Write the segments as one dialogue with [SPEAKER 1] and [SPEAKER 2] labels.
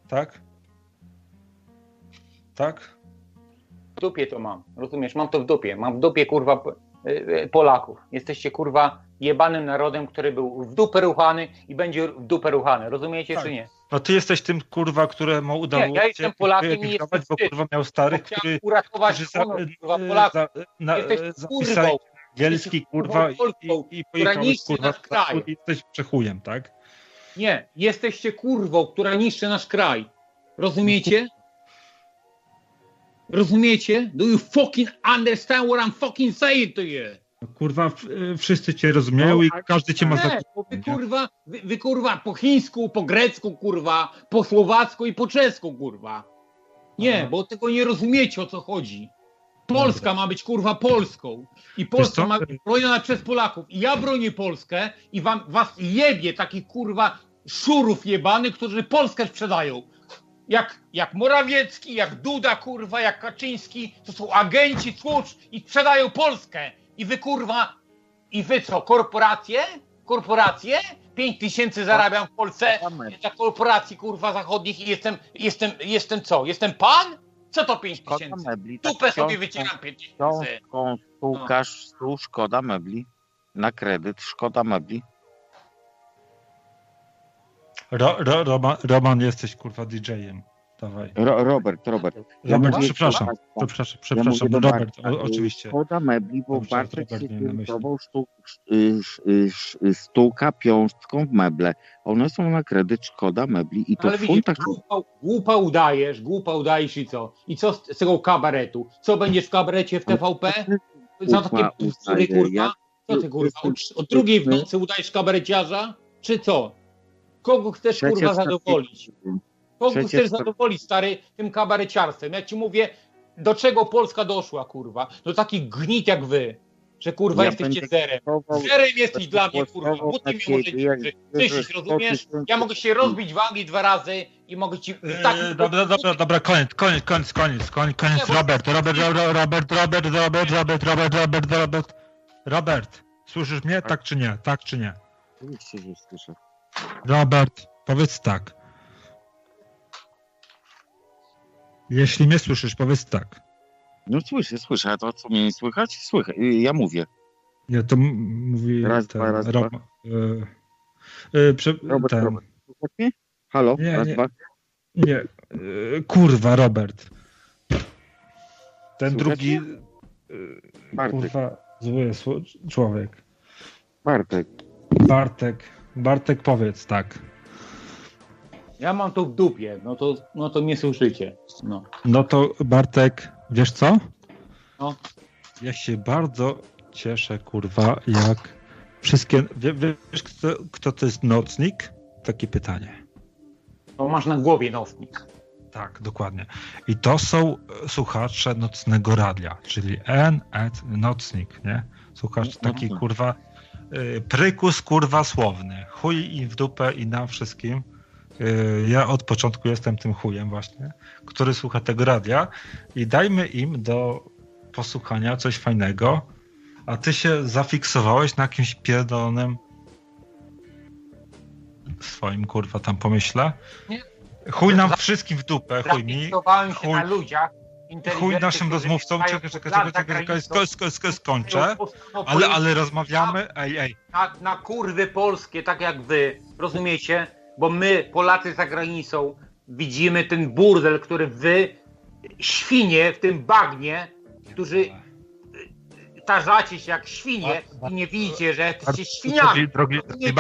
[SPEAKER 1] Tak? Tak?
[SPEAKER 2] W dupie to mam, rozumiesz? Mam to w dupie. Mam w dupie, kurwa, Polaków. Jesteście, kurwa, jebanym narodem, który był w dupę ruchany i będzie w dupę ruchany. Rozumiecie, czy nie?
[SPEAKER 1] No ty jesteś tym, kurwa, któremu udało się...
[SPEAKER 2] Nie, ja jestem Polakiem i jestem
[SPEAKER 1] bo kurwa miał starych,
[SPEAKER 2] którzy uratować honor, kurwa, Polaków. Jesteś kurwą.
[SPEAKER 1] Angielski, kurwa, i pojechałeś, kurwa,
[SPEAKER 2] nasz kraj.
[SPEAKER 1] I jesteś przechujem, tak?
[SPEAKER 2] Nie, jesteście kurwą, która niszczy nasz kraj. Rozumiecie? Rozumiecie? Do you fucking understand what I'm fucking saying to you?
[SPEAKER 1] Kurwa, wszyscy cię rozumieją i każdy cię ma za...
[SPEAKER 2] Wy kurwa po chińsku, po grecku, kurwa, po słowacku i po czesku, kurwa. Nie, bo tego nie rozumiecie, o co chodzi. Polska ma być, kurwa, Polską. I Polska ma być broniona przez Polaków. I ja bronię Polskę i was jebie takich, kurwa, szurów jebanych, którzy Polskę sprzedają. Jak Morawiecki, jak Duda, kurwa, jak Kaczyński, to są agenci służb i sprzedają Polskę. I wy, kurwa, i wy co, korporacje? Korporacje? 5000 zarabiam w Polsce dla korporacji, kurwa, zachodnich i jestem co? Jestem pan? Co to 5000? Dupę sobie wycieram 5000.
[SPEAKER 3] Łukasz, tu szkoda mebli. Na kredyt szkoda mebli.
[SPEAKER 1] Roman, jesteś, kurwa, DJ-em. Dawaj.
[SPEAKER 3] Robert.
[SPEAKER 1] Robert, przepraszam, Robert, oczywiście.
[SPEAKER 3] Szkoda mebli, bo Bartek się zorientował sztuka piąstką w meble. One są na kredyt, szkoda mebli i to
[SPEAKER 2] ale
[SPEAKER 3] w funtach...
[SPEAKER 2] Głupa udajesz i co? I co z tego kabaretu? Co będziesz w kabarecie w TVP? Za takie bzdury, kurwa? Co ty, kurwa? Od drugiej w nocy udajesz kabareciarza? Czy co? Kogo chcesz, kurwa, zadowolić? Kogo chcesz zadowolić, stary, tym kabareciarstwem? Ja ci mówię, do czego Polska doszła, kurwa? Do takich gnit jak wy, że, kurwa, jesteście zerem. Zerem jesteś dla mnie, kurwa, bo ty mnie możesz rozumiesz? Ja mogę się rozbić w Anglii 2 razy i mogę ci...
[SPEAKER 1] Dobra, koniec, Robert, słyszysz mnie? Tak czy nie?
[SPEAKER 3] Oczywiście, że słyszę.
[SPEAKER 1] Robert, powiedz tak. Jeśli mnie słyszysz, powiedz tak.
[SPEAKER 3] No słyszę, a to co mnie nie słychać? Słyszę, ja mówię.
[SPEAKER 1] Ja to mówi...
[SPEAKER 3] Raz, dwa. Robert. Słychać mnie? Halo? Raz, dwa.
[SPEAKER 1] Nie, kurwa, Robert. Ten
[SPEAKER 3] Słychać
[SPEAKER 1] drugi...
[SPEAKER 3] Bartek.
[SPEAKER 1] Kurwa, zły człowiek. Bartek, powiedz tak.
[SPEAKER 2] Ja mam to w dupie, no to mnie słyszycie.
[SPEAKER 1] No to Bartek, wiesz co?
[SPEAKER 2] No.
[SPEAKER 1] Ja się bardzo cieszę, kurwa, jak wszystkie... Wiesz, kto to jest nocnik? Takie pytanie.
[SPEAKER 2] To masz na głowie nocnik.
[SPEAKER 1] Tak, dokładnie. I to są słuchacze Nocnego Radia, czyli nocnik, nie? Słuchacz taki, kurwa, prykus, kurwa, słowny. Chuj im w dupę i na wszystkim. Ja od początku jestem tym chujem właśnie, który słucha tego radia i dajmy im do posłuchania coś fajnego, a ty się zafiksowałeś na jakimś pierdolonym swoim, kurwa, tam pomyśle. Nie. Chuj nam wszystkim w dupę, chuj mi.
[SPEAKER 2] Zafiksowałem się na ludziach.
[SPEAKER 1] Chuj naszym rozmówcom, czekaj, skończę, ale rozmawiamy, ej.
[SPEAKER 2] Na kurwy polskie, tak jak wy, rozumiecie? Bo my, Polacy za granicą, widzimy ten burdel, który wy, świnie w tym bagnie, którzy tarzacie się jak świnie i nie widzicie, że jesteście świniami.
[SPEAKER 1] Drogi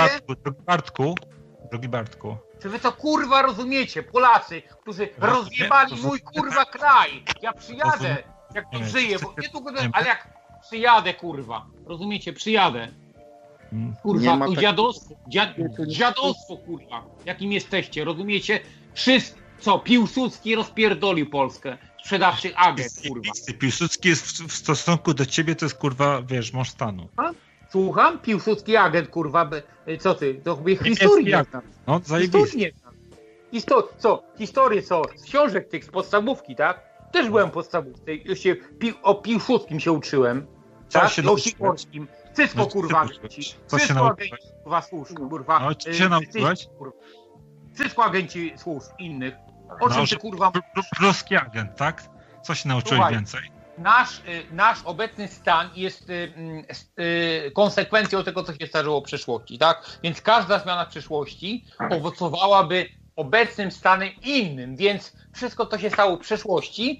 [SPEAKER 1] Bartku.
[SPEAKER 2] Czy wy to, kurwa, rozumiecie? Polacy, którzy rozjebali mój, kurwa, kraj. Ja przyjadę, jak tu żyję, bo niedługo, ale jak przyjadę, kurwa. Rozumiecie? Przyjadę. Kurwa, to dziadostwo, kurwa, jakim jesteście, rozumiecie? Piłsudski rozpierdolił Polskę, sprzedawczy agent, kurwa.
[SPEAKER 1] Piłsudski jest w stosunku do ciebie, to jest, kurwa, wiesz, mąż stanu.
[SPEAKER 2] Słucham? Piłsudski agent, kurwa, co ty? To chyba historii nie znam.
[SPEAKER 1] No, zajebiście.
[SPEAKER 2] Historię z książek tych, z podstawówki, tak? Też byłem podstawówce, o Piłsudskim się uczyłem, tak? O Sikorskim. Cysko, kurwa, Cysko agenci, kurwa, służb, kurwa.
[SPEAKER 1] No, co się nauczyłeś?
[SPEAKER 2] Cysko agenci służb innych, O czym ty kurwa...
[SPEAKER 1] Pruski agent, tak? Co się nauczyłeś
[SPEAKER 2] Słuchaj,
[SPEAKER 1] więcej?
[SPEAKER 2] Nasz obecny stan jest konsekwencją tego, co się zdarzyło w przeszłości, tak? Więc każda zmiana w przyszłości owocowałaby obecnym stanem innym, więc wszystko, co się stało w przeszłości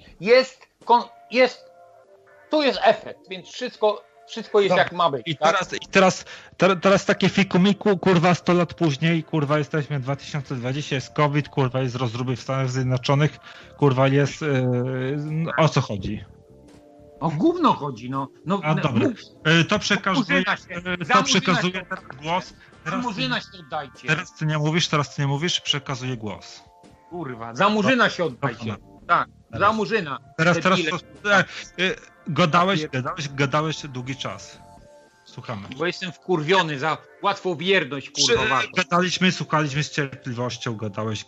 [SPEAKER 2] tu jest efekt, więc wszystko jest jak ma być.
[SPEAKER 1] I
[SPEAKER 2] tak?
[SPEAKER 1] teraz takie fikumiku, kurwa 100 lat później, kurwa jesteśmy w 2020, jest COVID, kurwa jest rozruby w Stanach Zjednoczonych, kurwa jest... o co chodzi?
[SPEAKER 2] O gówno chodzi, no.
[SPEAKER 1] A dobra, to przekazuję teraz głos.
[SPEAKER 2] Za Murzyna się oddajcie.
[SPEAKER 1] Teraz ty nie mówisz, przekazuję głos.
[SPEAKER 2] Kurwa, za Murzyna się oddajcie. Tak, za Murzyna.
[SPEAKER 1] Teraz gadałeś długi czas. Słuchamy.
[SPEAKER 2] Bo jestem wkurwiony za łatwowierność, kurwa.
[SPEAKER 1] Gadaliśmy, słuchaliśmy z cierpliwością, gadałeś.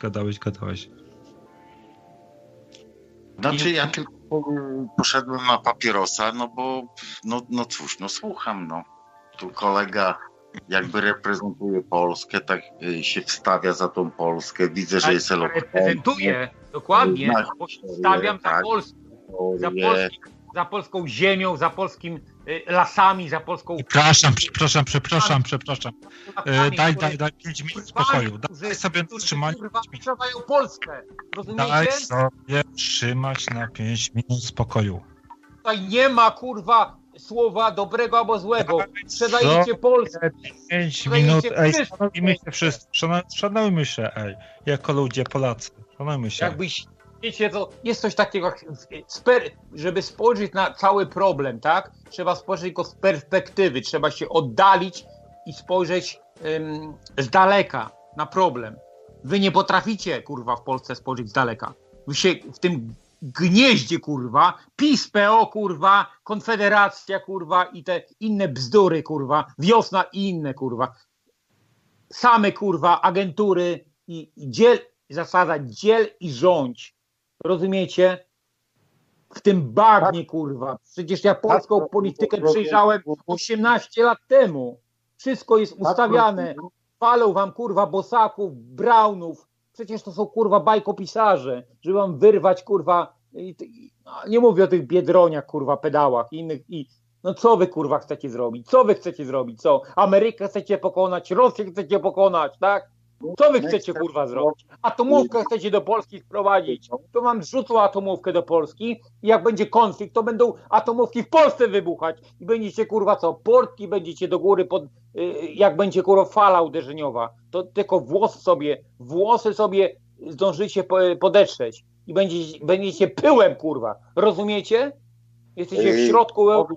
[SPEAKER 3] Znaczy ja tylko poszedłem na papierosa, no bo no cóż, no słucham, no. Tu kolega jakby reprezentuje Polskę, tak się wstawia za tą Polskę, widzę, że jest elokwentny.
[SPEAKER 2] Reprezentuję, dokładnie, bo się stawiam za Polskę, za polską ziemią, za polskim lasami, za polską...
[SPEAKER 1] Przepraszam. Daj 5 minut spokoju. Daj sobie trzymać.
[SPEAKER 2] Sprzedają Polskę, rozumiecie?
[SPEAKER 1] Daj sobie trzymać na 5 minut spokoju.
[SPEAKER 2] Tutaj nie ma, kurwa, słowa dobrego albo złego. Sprzedajecie Polskę.
[SPEAKER 1] 5 minut, szanujmy się wszyscy. Szanujmy się, jako ludzie, Polacy. Szanujmy się.
[SPEAKER 2] Jakbyś, wiecie, to jest coś takiego, jak żeby spojrzeć na cały problem, tak? Trzeba spojrzeć go z perspektywy, trzeba się oddalić i spojrzeć z daleka na problem. Wy nie potraficie, kurwa, w Polsce spojrzeć z daleka. Wy się w tym gnieździe, kurwa, PiS, PO, kurwa, Konfederacja, kurwa i te inne bzdury, kurwa, Wiosna i inne, kurwa. Same, kurwa, agentury i zasada dziel i rządź. Rozumiecie? W tym bagnie, kurwa. Przecież ja polską politykę przejrzałem 18 lat temu. Wszystko jest ustawiane. Palą wam, kurwa, bosaków, Brownów. Przecież to są, kurwa, bajkopisarze, żeby wam wyrwać, kurwa, nie mówię o tych biedroniach, kurwa, pedałach i innych. No co wy, kurwa, chcecie zrobić? Co wy chcecie zrobić? Co? Amerykę chcecie pokonać? Rosję chcecie pokonać, tak? Co wy chcecie, kurwa, zrobić? Atomówkę chcecie do Polski sprowadzić. To wam zrzucą atomówkę do Polski i jak będzie konflikt, to będą atomówki w Polsce wybuchać i będziecie, kurwa, co? Portki będziecie do góry, jak będzie, kurwa, fala uderzeniowa. To tylko włosy sobie zdążycie podetrzeć i będziecie pyłem, kurwa. Rozumiecie? Jesteście w środku Europy.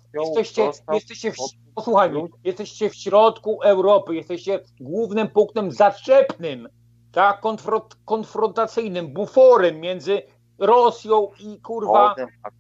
[SPEAKER 2] Jesteście w środku Europy, jesteście głównym punktem zaczepnym, tak, konfrontacyjnym, buforem między Rosją i, kurwa,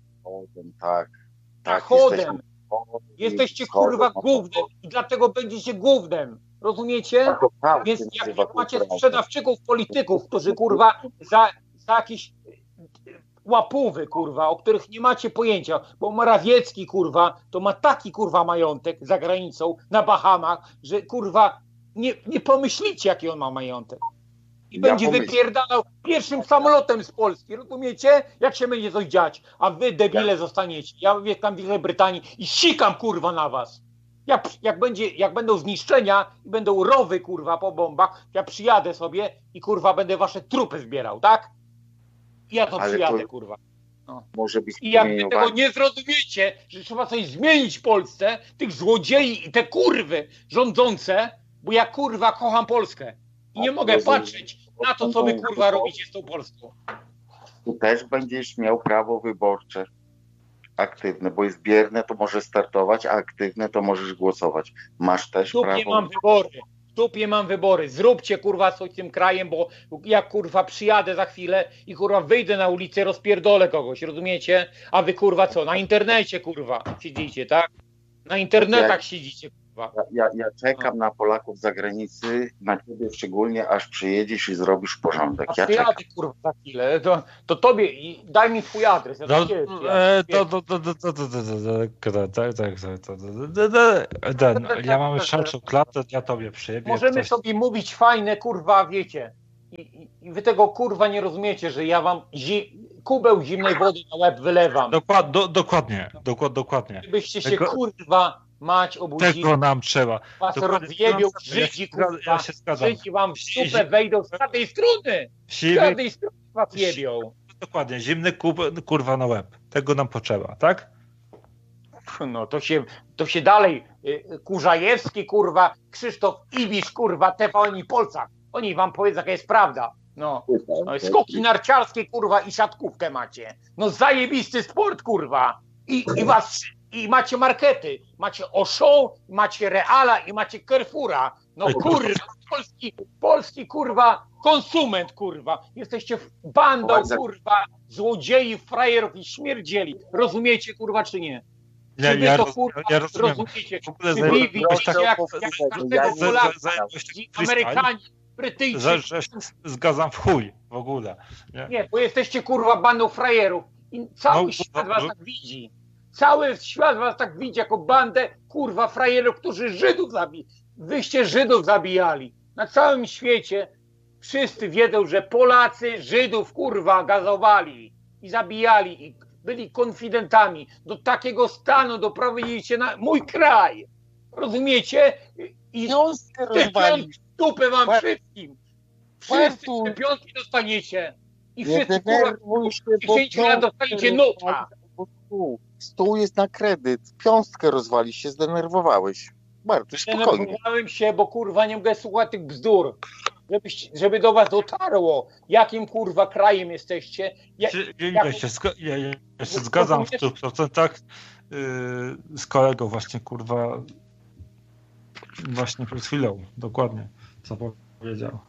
[SPEAKER 2] Zachodem. Jesteście, kurwa, głównym i dlatego będziecie głównym, rozumiecie? Więc jak macie sprzedawczyków, polityków, którzy, kurwa, za jakieś łapówy, kurwa, o których nie macie pojęcia, bo Morawiecki, kurwa, to ma taki, kurwa, majątek za granicą, na Bahamach, że, kurwa, nie pomyślicie, jaki on ma majątek. I będzie wypierdalał pierwszym samolotem z Polski, rozumiecie? Jak się będzie coś dziać, a wy, debile, zostaniecie. Ja mieszkam w Wielkiej Brytanii i sikam, kurwa, na was. Jak będą zniszczenia i będą rowy, kurwa, po bombach, ja przyjadę sobie i, kurwa, będę wasze trupy zbierał, tak? Ja to przyjadę, kurwa. No.
[SPEAKER 3] Może być
[SPEAKER 2] i jak wy tego nie zrozumiecie, że trzeba coś zmienić w Polsce, tych złodziei i te kurwy rządzące, bo ja, kurwa, kocham Polskę i nie mogę patrzeć na to, co wy, kurwa, robicie z tą Polską.
[SPEAKER 3] Tu też będziesz miał prawo wyborcze aktywne, bo jest bierne, to możesz startować, a aktywne to możesz głosować. Masz też prawo...
[SPEAKER 2] W dupie mam wybory. Zróbcie, kurwa, coś z tym krajem, bo jak, kurwa, przyjadę za chwilę i, kurwa, wyjdę na ulicę, rozpierdolę kogoś, rozumiecie? A wy, kurwa, co? Na internecie, kurwa, siedzicie, tak? Na internetach siedzicie, kurwa.
[SPEAKER 3] Ja czekam na Polaków z zagranicy, na ciebie szczególnie, aż przyjedziesz i zrobisz porządek. Ja
[SPEAKER 2] przyjadę, kurwa, za chwilę. To tobie, daj mi twój adres.
[SPEAKER 1] Ja mam szalczą klatę, ja tobie przyjebię.
[SPEAKER 2] Możemy sobie mówić fajne, kurwa, wiecie, I wy tego kurwa nie rozumiecie, że ja wam kubeł zimnej wody na łeb wylewam.
[SPEAKER 1] Dokładnie.
[SPEAKER 2] Żebyście się kurwa mać obudzili.
[SPEAKER 1] Tego nam trzeba.
[SPEAKER 2] Was rozjebią Żydzi, kurwa.
[SPEAKER 1] Ja się zgadzam.
[SPEAKER 2] Żydzi wam w supę wejdą z każdej strony. Z każdej strony was jebią.
[SPEAKER 1] Dokładnie, zimny kurwa na łeb. Tego nam potrzeba, tak?
[SPEAKER 2] No to się dalej Kurzajewski, kurwa, Krzysztof Ibisz, kurwa, TVN i Polsat. Oni wam powiedzą, jaka jest prawda. No skoki narciarskie, kurwa, i siatkówkę macie. No zajebisty sport, kurwa. I macie markety. Macie Auchan, macie Reala i macie Carrefoura. No kurwa, polski kurwa, konsument, kurwa. Jesteście bandą, kurwa, złodziei, frajerów i śmierdzieli. Rozumiecie, kurwa, czy nie?
[SPEAKER 1] Ja rozumiem.
[SPEAKER 2] Rozumiecie? Czy wy widzicie, jak każdego Polaka, Amerykanie, Brytyjczycy...
[SPEAKER 1] Że zgadzam w chuj w ogóle.
[SPEAKER 2] Nie, bo jesteście, kurwa, bandą frajerów. I cały świat was tak widzi. Cały świat was tak widzi jako bandę, kurwa, frajerów, którzy Żydów zabili. Wyście Żydów zabijali. Na całym świecie wszyscy wiedzą, że Polacy Żydów, kurwa, gazowali i zabijali i byli konfidentami. Do takiego stanu doprowadziliście na mój kraj. Rozumiecie? I dupę wam wszystkim. Wszyscy szczepionki dostaniecie. I wszyscy, kurwa, 10 lat dostaniecie nota.
[SPEAKER 4] Stół jest na kredyt. Piąstkę rozwalisz się, zdenerwowałeś. Bardzo spokojnie.
[SPEAKER 2] Zdenerwowałem się, bo kurwa nie mogę słuchać tych bzdur. Żeby do was dotarło, jakim kurwa krajem jesteście.
[SPEAKER 1] Ja się zgadzam w 100% z kolegą właśnie, kurwa, właśnie przed chwilą, dokładnie, co powiedział.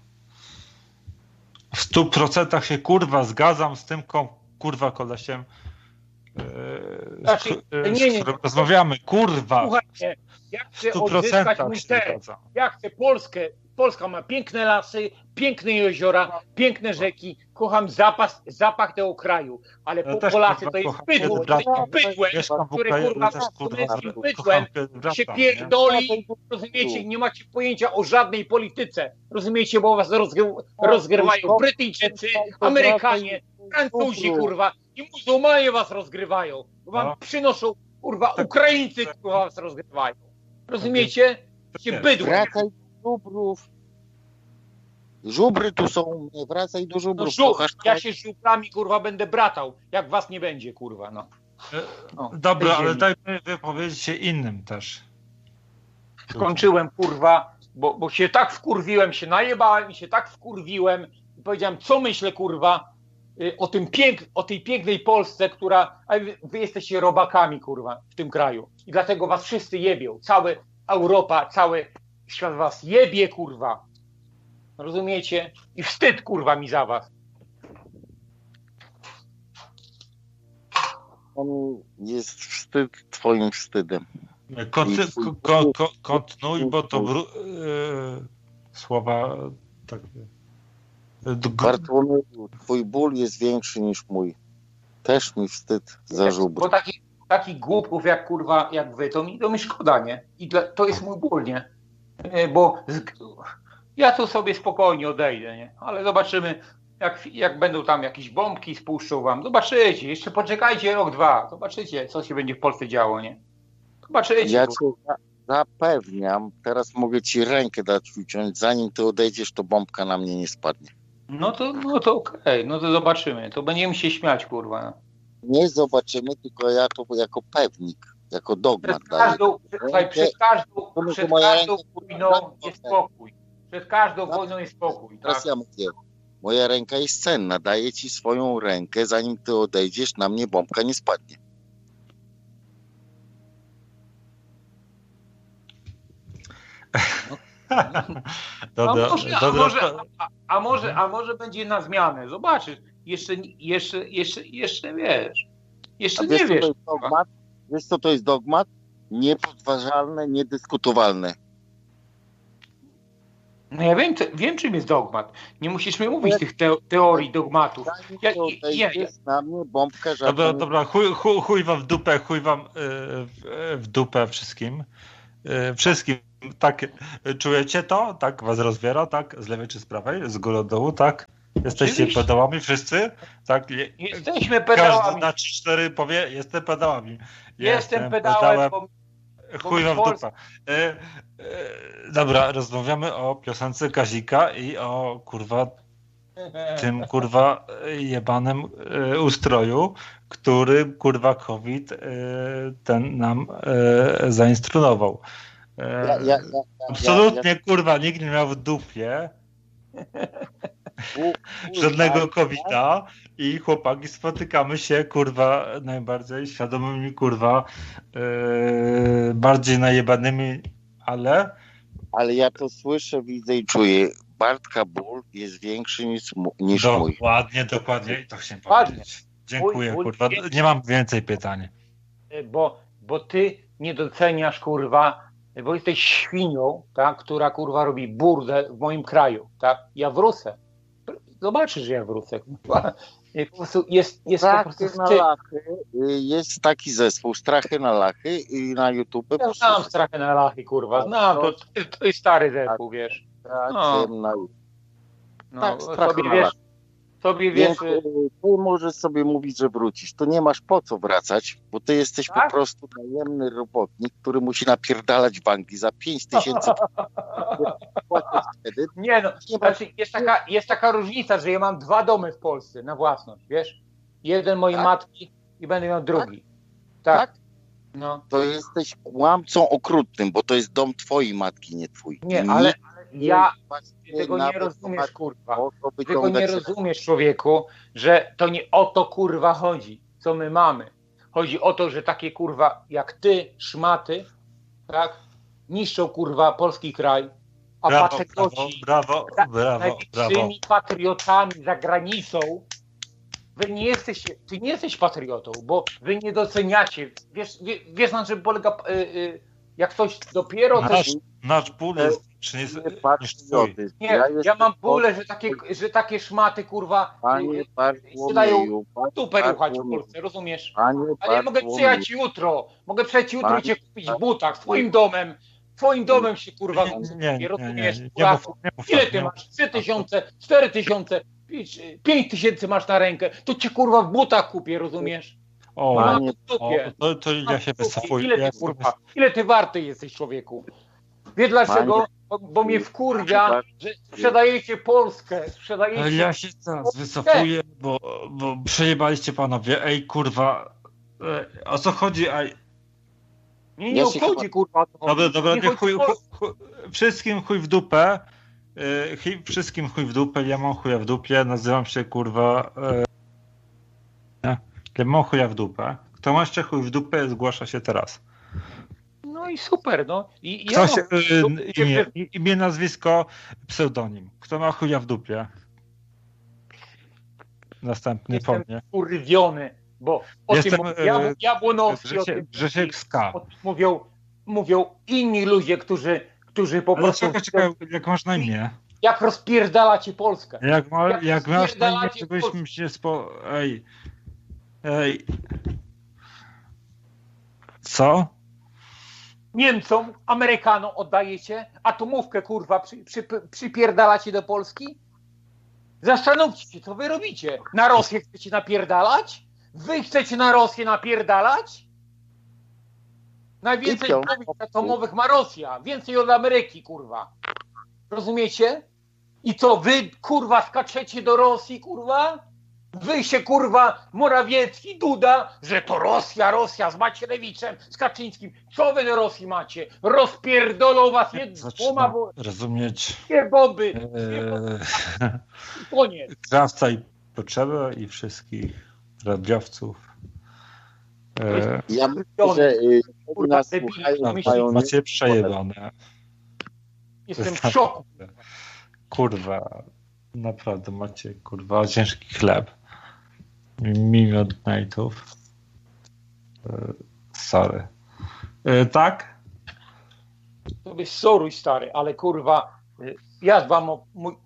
[SPEAKER 1] W 100% się, kurwa, zgadzam z tym, kurwa, kolesiem, z którym rozmawiamy, kurwa.
[SPEAKER 2] Słuchajcie, ja chcę odzyskać mój teren. Ja chcę Polskę. Polska ma piękne lasy, piękne jeziora, piękne rzeki. Kocham zapach tego kraju. Ale Polacy to jest bydło. Bydłem, które kurwa bydłem się pierdoli. Rozumiecie? Nie macie pojęcia o żadnej polityce. Rozumiecie? Bo was rozgrywają Brytyjczycy, Amerykanie, Francuzi, kurwa. I muzułmanie was rozgrywają. Bo wam przynoszą, kurwa, Ukraińcy, kurwa, was rozgrywają. Rozumiecie? Się bydło.
[SPEAKER 4] Wracaj do żubrów. Żubry tu są, nie wracaj do żubrów.
[SPEAKER 2] Ja się z żubrami, kurwa, będę bratał, jak was nie będzie, kurwa, no.
[SPEAKER 1] Dobra, ale dajmy wypowiedzieć się innym też.
[SPEAKER 2] Skończyłem, kurwa, bo się tak wkurwiłem, się najebałem i się tak wkurwiłem i powiedziałem, co myślę, kurwa, o tej pięknej Polsce, która... A wy jesteście robakami, kurwa, w tym kraju. I dlatego was wszyscy jebią. Cała Europa, cały świat was jebie, kurwa. Rozumiecie? I wstyd, kurwa, mi za was.
[SPEAKER 4] On jest wstyd twoim wstydem.
[SPEAKER 1] Kontynuuj, bo to słowa tak.
[SPEAKER 4] Bartłomieju, twój ból jest większy niż mój. Też mi wstyd za żubry.
[SPEAKER 2] Bo takich głupków jak, kurwa, jak wy, to mi szkoda, nie? I to jest mój ból, nie? Bo ja tu sobie spokojnie odejdę, nie? Ale zobaczymy, jak będą tam jakieś bombki, spuszczą wam. Zobaczycie, jeszcze poczekajcie rok, dwa. Zobaczycie, co się będzie w Polsce działo, nie? Zobaczycie.
[SPEAKER 4] Ja cię zapewniam, teraz mogę ci rękę dać uciąć, zanim ty odejdziesz, to bombka na mnie nie spadnie.
[SPEAKER 2] No to okej, no to zobaczymy. To będziemy się śmiać, kurwa.
[SPEAKER 4] Nie zobaczymy, tylko ja to jako pewnik, jako dogmat
[SPEAKER 2] przed każdą wojną jest spokój. Przed każdą wojną jest spokój.
[SPEAKER 4] Teraz
[SPEAKER 2] tak?
[SPEAKER 4] ja mówię, moja ręka jest cenna, daję ci swoją rękę, zanim ty odejdziesz, na mnie bombka nie spadnie.
[SPEAKER 2] A może będzie na zmianę. Zobaczysz. Jeszcze wiesz. Jeszcze nie wiesz.
[SPEAKER 4] Wiesz co to jest dogmat? Niepodważalne, niedyskutowalne.
[SPEAKER 2] No ja wiem czym jest dogmat. Nie musisz mi mówić tych teorii dogmatów.
[SPEAKER 4] Na mnie bombka
[SPEAKER 1] Dobra, chuj wam w dupę, chuj wam w dupę wszystkim. Wszystkim Tak, czujecie to? Tak was rozwiera, tak? Z lewej czy z prawej? Z góry do dołu, tak? Jesteście
[SPEAKER 2] Oczywiście.
[SPEAKER 1] pedałami wszyscy? Tak?
[SPEAKER 2] Jesteśmy pedałami.
[SPEAKER 1] Każdy na 3-4 powie, jestem pedałami.
[SPEAKER 2] Jestem pedałem, bo
[SPEAKER 1] Chuj wam w dupę. Dobra, rozmawiamy o piosence Kazika i o kurwa tym kurwa jebanym ustroju, który kurwa COVID ten nam zainstruował. Absolutnie kurwa nikt nie miał w dupie żadnego COVID-a i chłopaki spotykamy się kurwa najbardziej świadomymi kurwa bardziej najebanymi, ale
[SPEAKER 4] ja to słyszę, widzę i czuję. Bartka ból jest większy niż mój.
[SPEAKER 1] Dokładnie i to chciałem powiedzieć. Dziękuję kurwa, nie mam więcej pytań.
[SPEAKER 2] Bo ty nie doceniasz kurwa, bo jesteś świnią, tak, która kurwa robi burdę w moim kraju, tak? Ja wrócę. Zobaczysz, że ja wrócę. Po prostu jest po prostu
[SPEAKER 4] jest taki zespół Strachy na Lachy i na YouTube.
[SPEAKER 2] Ja znam Strachy na Lachy, kurwa. Znam, to jest stary zespół, wiesz.
[SPEAKER 4] Tak, sobie wiesz, ty możesz sobie mówić, że wrócisz. To nie masz po co wracać, bo ty jesteś po prostu najemny robotnik, który musi napierdalać banki za 5000 wtedy.
[SPEAKER 2] Nie no, znaczy jest taka różnica, że ja mam 2 domy w Polsce na własność, wiesz? Jeden mojej matki i będę miał drugi. Tak? No.
[SPEAKER 4] To jesteś kłamcą okrutnym, bo to jest dom twojej matki, nie twój.
[SPEAKER 2] Nie, ale ja tego nie rozumiesz, kurwa. Tego nie rozumiesz, człowieku, że to nie o to, kurwa, chodzi, co my mamy. Chodzi o to, że takie, kurwa, jak ty, szmaty, tak, niszczą, kurwa, polski kraj, a patrioci, największymi patriotami za granicą, ty nie jesteś patriotą, bo wy nie doceniacie. Wiesz na czym polega, jak ktoś dopiero...
[SPEAKER 1] Nasz ból jest
[SPEAKER 2] ja mam bólę, że takie szmaty, kurwa, dają super ruchać w Polsce, rozumiesz? Ale ja mogę przyjechać jutro i cię kupić w butach, twoim domem się, kurwa, kupię, rozumiesz? Ile ty masz? 3000, 4000, 5000 masz na rękę, to cię, kurwa, w butach kupię, rozumiesz?
[SPEAKER 1] To ja się wycofuję.
[SPEAKER 2] Ile ty warty jesteś, człowieku? Wiesz dlaczego? Bo mnie wkurwia, że sprzedajecie Polskę.
[SPEAKER 1] Ale ja się teraz wycofuję, bo przejebaliście panowie. Ej, kurwa, o co chodzi?
[SPEAKER 2] Nie chodzi, kurwa.
[SPEAKER 1] Dobra, nie chuj, wszystkim chuj w dupę. Wszystkim chuj w dupę, ja mam chuja w dupie, nazywam się kurwa... Ja mam chuja w dupę. Kto ma jeszcze chuj w dupę, zgłasza się teraz.
[SPEAKER 2] No i super, no.
[SPEAKER 1] Imię, nazwisko, pseudonim. Kto ma chuja w dupie? Następny
[SPEAKER 2] Jestem
[SPEAKER 1] powiem.
[SPEAKER 2] Kurwiony, bo o tym Jabłonowski
[SPEAKER 1] Grzesiek Ska.
[SPEAKER 2] Mówią inni ludzie, którzy po prostu...
[SPEAKER 1] Czekaj, jak masz na imię?
[SPEAKER 2] Jak rozpierdalacie Polskę.
[SPEAKER 1] Jak masz na imię, żebyśmy się Ej. Co?
[SPEAKER 2] Niemcom, Amerykanom oddajecie atomówkę, kurwa, przypierdalacie do Polski? Zastanówcie się, co wy robicie. Na Rosję chcecie napierdalać? Wy chcecie na Rosję napierdalać? Najwięcej bomb atomowych ma Rosja. Więcej od Ameryki, kurwa. Rozumiecie? I co, wy, kurwa, skaczecie do Rosji, kurwa? Wy się, kurwa, Morawiecki, Duda, że to Rosja z Macierewiczem, z Kaczyńskim. Co wy do Rosji macie? Rozpierdolą was dwoma,
[SPEAKER 1] rozumieć.
[SPEAKER 2] Dwie bomby. Koniec.
[SPEAKER 1] Krawca i Potrzebę i wszystkich radiowców.
[SPEAKER 4] Ja myślę, że nas słuchają,
[SPEAKER 1] macie przejebane.
[SPEAKER 2] Jestem w szoku.
[SPEAKER 1] Kurwa, naprawdę macie, kurwa, ciężki chleb. Midnightów. Sorry. Tak?
[SPEAKER 2] Tobie soruj, stary, ale kurwa, ja dbam o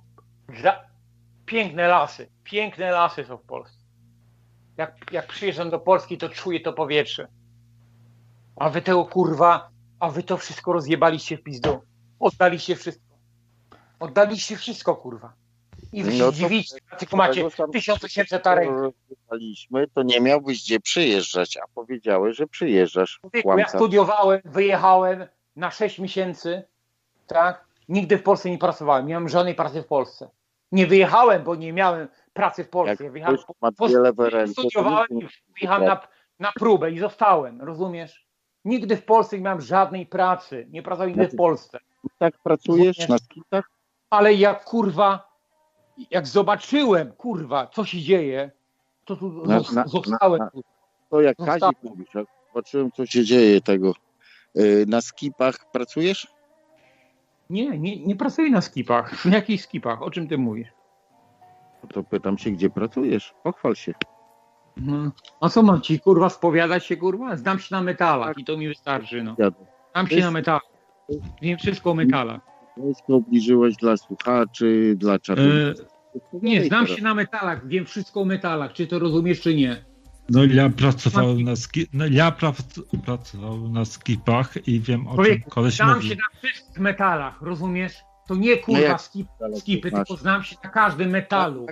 [SPEAKER 2] piękne lasy są w Polsce. Jak przyjeżdżam do Polski, to czuję to powietrze. A wy to wszystko rozjebaliście w pizdu. Oddaliście wszystko. Oddaliście wszystko, kurwa. I wy się dziwicie, tylko macie 1800 arek.
[SPEAKER 4] To nie miałbyś gdzie przyjeżdżać, a powiedziałeś, że przyjeżdżasz.
[SPEAKER 2] Ja studiowałem, wyjechałem na 6 miesięcy, tak? Nigdy w Polsce nie pracowałem, nie miałem żadnej pracy w Polsce. Nie wyjechałem, bo nie miałem pracy w Polsce. Studiowałem i wyjechałem na próbę i zostałem, rozumiesz? Nigdy w Polsce nie miałem żadnej pracy, nie pracowałem nigdy w Polsce.
[SPEAKER 4] Tak pracujesz na skitach?
[SPEAKER 2] Ale jak zobaczyłem, kurwa, co się dzieje, to tu zostałem.
[SPEAKER 4] To jak Kazik mówisz, jak zobaczyłem, co się dzieje tego. Na skipach pracujesz?
[SPEAKER 2] Nie pracuję na skipach. Na jakich skipach? O czym ty mówisz?
[SPEAKER 4] To pytam się, gdzie pracujesz? Pochwal się.
[SPEAKER 2] A co mam ci, kurwa, spowiadać się, kurwa? Znam się na metalach i to mi wystarczy, no. Znam się na metalach. Wiem wszystko o metalach.
[SPEAKER 4] Wszystko obliżyłeś dla słuchaczy, dla czarnych.
[SPEAKER 2] Nie, znam się na metalach, wiem wszystko o metalach. Czy to rozumiesz, czy nie?
[SPEAKER 1] No ja pracowałem na skipach i wiem, o czym koleś
[SPEAKER 2] znam
[SPEAKER 1] mówi.
[SPEAKER 2] się na wszystkich metalach, rozumiesz? To nie kurwa skipy, tylko znam się na każdym metalu.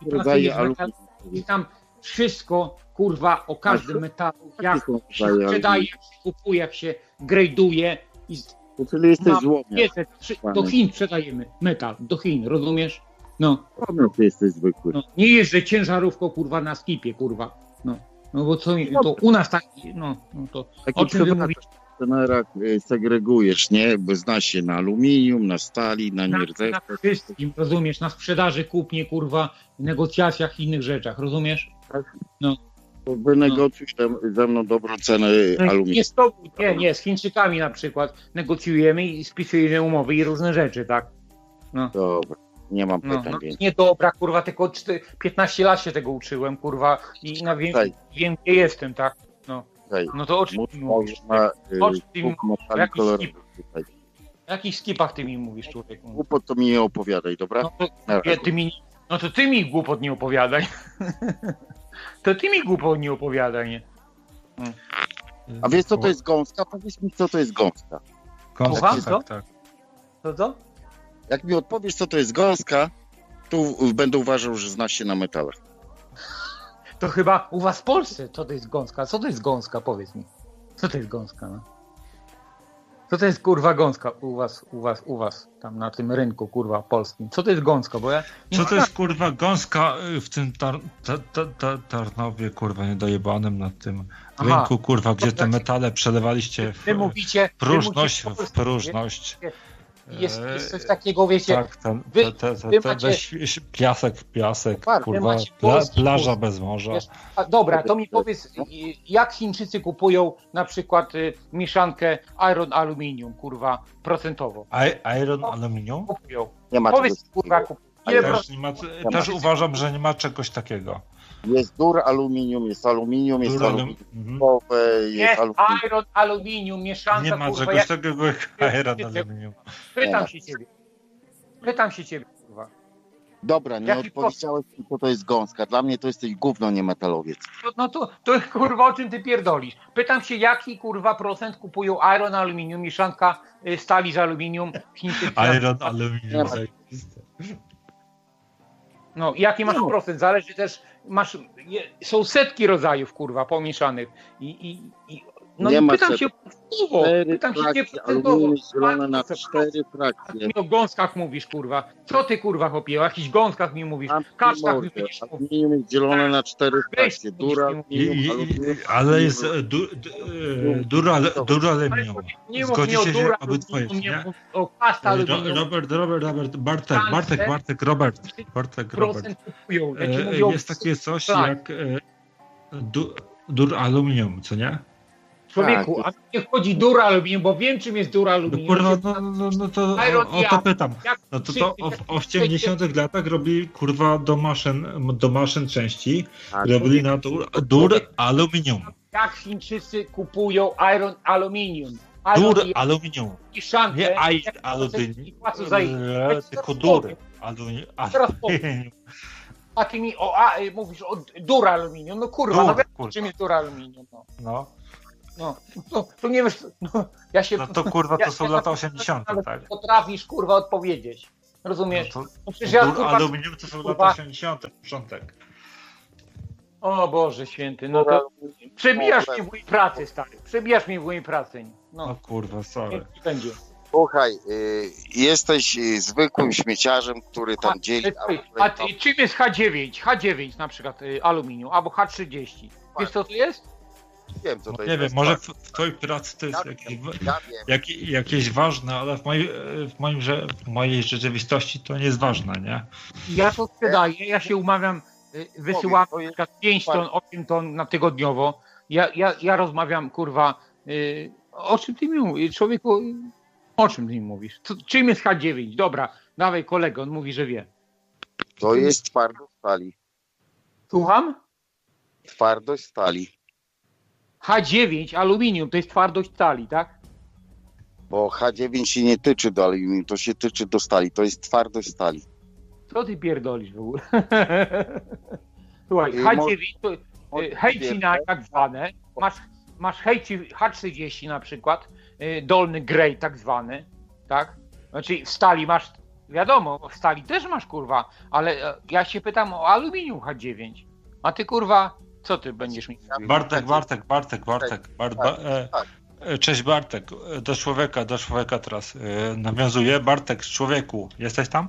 [SPEAKER 2] I tam wszystko, kurwa, o każdym metalu. Jak się sprzedaje, jak się kupuje, jak się grade'uje.
[SPEAKER 4] Czyli jesteś złomiem.
[SPEAKER 2] Do Chin sprzedajemy metal, do Chin, rozumiesz? No.
[SPEAKER 4] Ty jesteś zwykły.
[SPEAKER 2] No, nie jeżdżę ciężarówką, kurwa, na skipie, kurwa. No bo co, to u nas taki, to o czym wy mówicie?
[SPEAKER 4] W tenerach segregujesz, nie? Bo znasz się na aluminium, na stali, na nierdzewce.
[SPEAKER 2] Na wszystkim, rozumiesz? Na sprzedaży, kupnie, kurwa, negocjacjach i innych rzeczach, rozumiesz? No.
[SPEAKER 4] Wynegocjuj ze mną dobrą cenę aluminium.
[SPEAKER 2] Nie, z Chińczykami na przykład negocjujemy i spisujemy umowy i różne rzeczy, tak? No.
[SPEAKER 4] Dobra, nie mam pytań.
[SPEAKER 2] Nie dobra, kurwa, tylko 15 lat się tego uczyłem, kurwa, i wiem, gdzie jestem, tak? No to o czym ty mówisz? O jakich skipach ty mi mówisz, człowieku?
[SPEAKER 4] Głupot to mi nie opowiadaj, dobra?
[SPEAKER 2] To ty mi głupot nie opowiadaj. To ty mi głupot nie opowiadaj, nie?
[SPEAKER 4] A wiesz, co to jest gąska? Powiedz mi, co to jest gąska.
[SPEAKER 1] Tak.
[SPEAKER 2] Co?
[SPEAKER 4] Jak mi odpowiesz, co to jest gąska, to będę uważał, że znasz się na metalach.
[SPEAKER 2] To chyba u was w Polsce co to jest gąska? Co to jest gąska? Powiedz mi. Co to jest gąska? No? Co to jest, kurwa, gąska u was tam na tym rynku, kurwa, polskim? Co to jest gąska? Bo ja
[SPEAKER 1] co to jest, kurwa, gąska w tym Tarnowie, kurwa, niedojebanym na tym rynku, kurwa, gdzie te metale przelewaliście w próżność.
[SPEAKER 2] Jest coś takiego, wiecie...
[SPEAKER 1] Tak, piasek, kurwa, plaża bez morza.
[SPEAKER 2] Dobra, to mi powiedz, jak Chińczycy kupują na przykład mieszankę iron aluminium, kurwa, procentowo?
[SPEAKER 1] Iron aluminium?
[SPEAKER 2] Kupują.
[SPEAKER 4] Nie ma
[SPEAKER 2] powiedz, kurwa,
[SPEAKER 1] też uważam, że nie ma czegoś takiego.
[SPEAKER 4] Jest aluminium, jest aluminium.
[SPEAKER 2] Jest iron aluminium, mieszanka,
[SPEAKER 1] nie ma
[SPEAKER 2] kurwa,
[SPEAKER 1] czegoś takiego jak iron aluminium.
[SPEAKER 2] Pytam się ciebie, kurwa.
[SPEAKER 4] Dobra, nie odpowiedziałeś, co to jest gąska. Dla mnie to jesteś gówno, nie metalowiec.
[SPEAKER 2] No to kurwa, o czym ty pierdolisz? Pytam się, jaki, kurwa, procent kupują iron aluminium, mieszanka stali z aluminium.
[SPEAKER 1] Iron aluminium.
[SPEAKER 2] No, jaki masz procent? Zależy też, są setki rodzajów, kurwa, pomieszanych. Pytam się
[SPEAKER 4] aluminium zielone na 4 frakcje.
[SPEAKER 2] O gąskach mówisz, kurwa. Co ty, kurwa, chłopie? O jakichś gąskach mi mówisz. Kaszkach mi mówisz.
[SPEAKER 4] Aluminium jest zielone na 4 frakcje.
[SPEAKER 1] Ale jest duraluminium. Zgodzi się, że obydwoje, nie?
[SPEAKER 2] O pasta aluminium.
[SPEAKER 1] Robert, Bartek. Jest takie coś jak duraluminium, co nie?
[SPEAKER 2] Człowieku, a nie chodzi duraluminium, bo wiem, czym jest duraluminium.
[SPEAKER 1] Kurwa, no to o to pytam. No to w 70 latach robili, kurwa, do maszyn części, robili na duraluminium.
[SPEAKER 2] Jak Chińczycy kupują iron aluminium?
[SPEAKER 1] Aluminium. Nie aluminium. Tylko aluminium.
[SPEAKER 2] A ty mi mówisz o duraluminium. No kurwa, czym jest duraluminium? No. No, to nie wiesz, no, ja się...
[SPEAKER 1] No to kurwa, to są lata 80, tak?
[SPEAKER 2] Potrafisz kurwa odpowiedzieć. Rozumiesz?
[SPEAKER 1] No to,
[SPEAKER 2] no przecież ja, kurwa,
[SPEAKER 1] aluminium to są lata 80, początek.
[SPEAKER 2] O Boże święty, no to przebijasz mnie w mojej pracy, stary. Przebijasz mnie w mojej pracy.
[SPEAKER 1] No kurwa, sorry.
[SPEAKER 2] Będzie.
[SPEAKER 4] Słuchaj, jesteś zwykłym śmieciarzem, który tam dzieli...
[SPEAKER 2] A czym jest H9? H9 na przykład aluminium, albo H30. Wiesz co to jest?
[SPEAKER 4] Wiem, co to
[SPEAKER 1] nie
[SPEAKER 4] jest.
[SPEAKER 1] wiem, może w twojej pracy to jest jakieś ważne, ale w mojej rzeczywistości to nie jest ważne, nie?
[SPEAKER 2] Ja to sprzedaję, ja się umawiam, wysyłam na przykład 5 ton, 8 ton na tygodniowo. Ja rozmawiam, kurwa, o czym ty mi mówisz, człowieku, o czym ty mi mówisz? Czym jest H9? Dobra, dawaj kolego, on mówi, że wie.
[SPEAKER 4] To jest twardość stali.
[SPEAKER 2] Słucham?
[SPEAKER 4] Twardość stali.
[SPEAKER 2] H9, aluminium, to jest twardość stali, tak?
[SPEAKER 4] Bo H9 się nie tyczy do aluminium, to się tyczy do stali. To jest twardość stali.
[SPEAKER 2] Co ty pierdolisz w ogóle? Słuchaj, H9 to hejcina tak zwane. Masz H30 na przykład, dolny grey tak zwany, tak? Znaczy w stali masz, wiadomo, w stali też masz kurwa, ale ja się pytam o aluminium H9. A ty kurwa, co ty będziesz mi mówił?
[SPEAKER 1] Bartek. Cześć Bartek, do człowieka teraz nawiązuję. Bartek, człowieku, jesteś tam?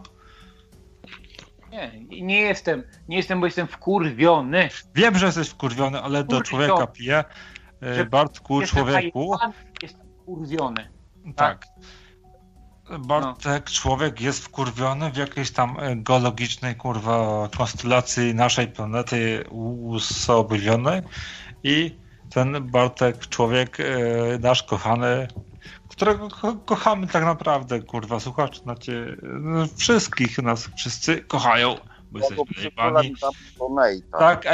[SPEAKER 2] Nie jestem, bo jestem wkurwiony.
[SPEAKER 1] Wiem, że jesteś wkurwiony, ale do człowieka piję. Bartku, człowieku.
[SPEAKER 2] Jestem wkurwiony.
[SPEAKER 1] Tak. Bartek, człowiek jest wkurwiony w jakiejś tam geologicznej kurwa konstelacji naszej planety uosobowionej i ten Bartek, człowiek nasz kochany, którego kochamy tak naprawdę, kurwa, słuchacz, wszystkich nas wszyscy kochają, bo jesteśmy jebani. Tak,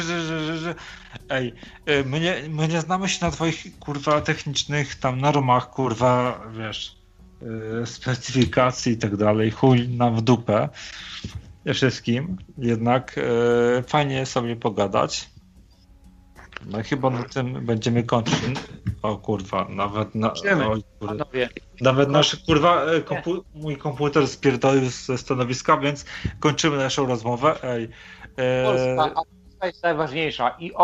[SPEAKER 1] my nie znamy się na twoich, kurwa, technicznych tam normach, kurwa, wiesz, specyfikacji i tak dalej, chuj nam w dupę wszystkim, jednak fajnie sobie pogadać. No i chyba na tym będziemy kończyć. O kurwa, nawet nasz kurwa mój komputer spierdolił ze stanowiska, więc kończymy naszą rozmowę.
[SPEAKER 2] Polska jest najważniejsza i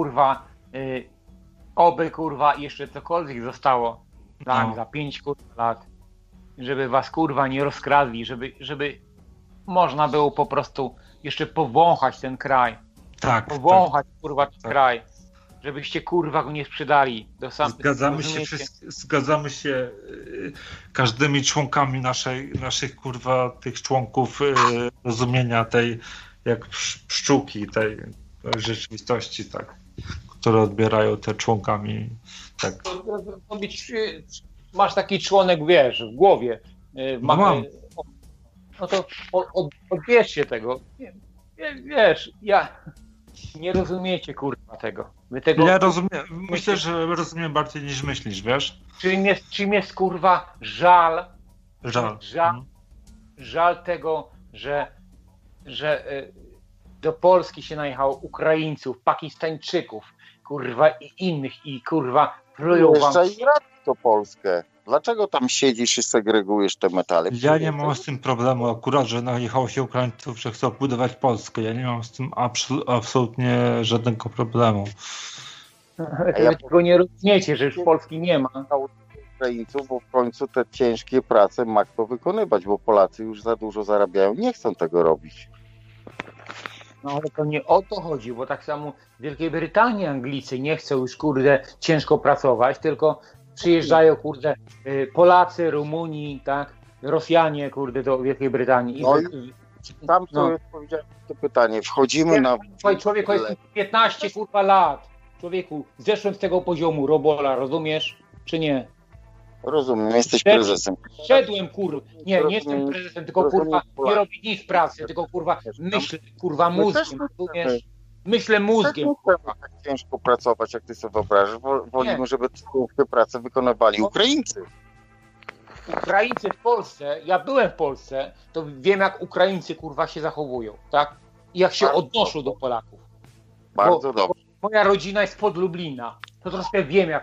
[SPEAKER 2] oby kurwa jeszcze cokolwiek zostało za 5 kurwa lat, żeby was kurwa nie rozkradli, żeby można było po prostu jeszcze powąchać ten kraj.
[SPEAKER 1] Tak.
[SPEAKER 2] Powąchać kurwa ten kraj. Żebyście kurwa go nie sprzedali.
[SPEAKER 1] Zgadzamy się każdymi członkami naszych kurwa tych członków rozumienia tej jak pszczółki tej rzeczywistości, tak, które odbierają te członkami. Tak.
[SPEAKER 2] Masz taki członek, wiesz, w głowie.
[SPEAKER 1] Mam.
[SPEAKER 2] No to odbierzcie tego. Wiesz, nie rozumiecie kurwa tego.
[SPEAKER 1] Ja rozumiem, myślę, że rozumiem bardziej niż myślisz, wiesz?
[SPEAKER 2] Czym jest kurwa żal tego, że do Polski się najechało Ukraińców, Pakistańczyków, kurwa i innych i kurwa plują wam.
[SPEAKER 4] To Polskę. Dlaczego tam siedzisz i segregujesz te metale?
[SPEAKER 1] Ja nie mam z tym problemu akurat, że najechało się Ukraińców, że chcą budować Polskę. Ja nie mam z tym absolutnie żadnego problemu.
[SPEAKER 2] Wy tego nie rozumiecie, że już Polski nie ma.
[SPEAKER 4] Ukraińców, bo w końcu te ciężkie prace ma kto wykonywać, bo Polacy już za dużo zarabiają, nie chcą tego robić.
[SPEAKER 2] No ale to nie o to chodzi, bo tak samo w Wielkiej Brytanii Anglicy nie chcą już kurde ciężko pracować, tylko przyjeżdżają kurde Polacy, Rumuni, tak, Rosjanie kurde do Wielkiej Brytanii.
[SPEAKER 4] No i tam to powiedziałem to pytanie, wchodzimy na...
[SPEAKER 2] Człowieku jest 15 kurwa lat, człowieku, zeszłem z tego poziomu robola, rozumiesz, czy nie?
[SPEAKER 4] Rozumiem, jesteś prezesem.
[SPEAKER 2] Szedłem kurwa, nie jestem prezesem, tylko kurwa nie robię nic pracy, tylko kurwa myślę kurwa mózgiem, rozumiesz? Myślę mózgiem.
[SPEAKER 4] Nie tak ciężko pracować, jak ty sobie wyobrażasz. Wolimy, żeby te prace wykonywali Ukraińcy.
[SPEAKER 2] Ukraińcy w Polsce, ja byłem w Polsce, to wiem jak Ukraińcy kurwa się zachowują, tak? I jak się odnoszą do Polaków.
[SPEAKER 4] Bardzo dobrze.
[SPEAKER 2] Moja rodzina jest spod Lublina, to troszkę wiem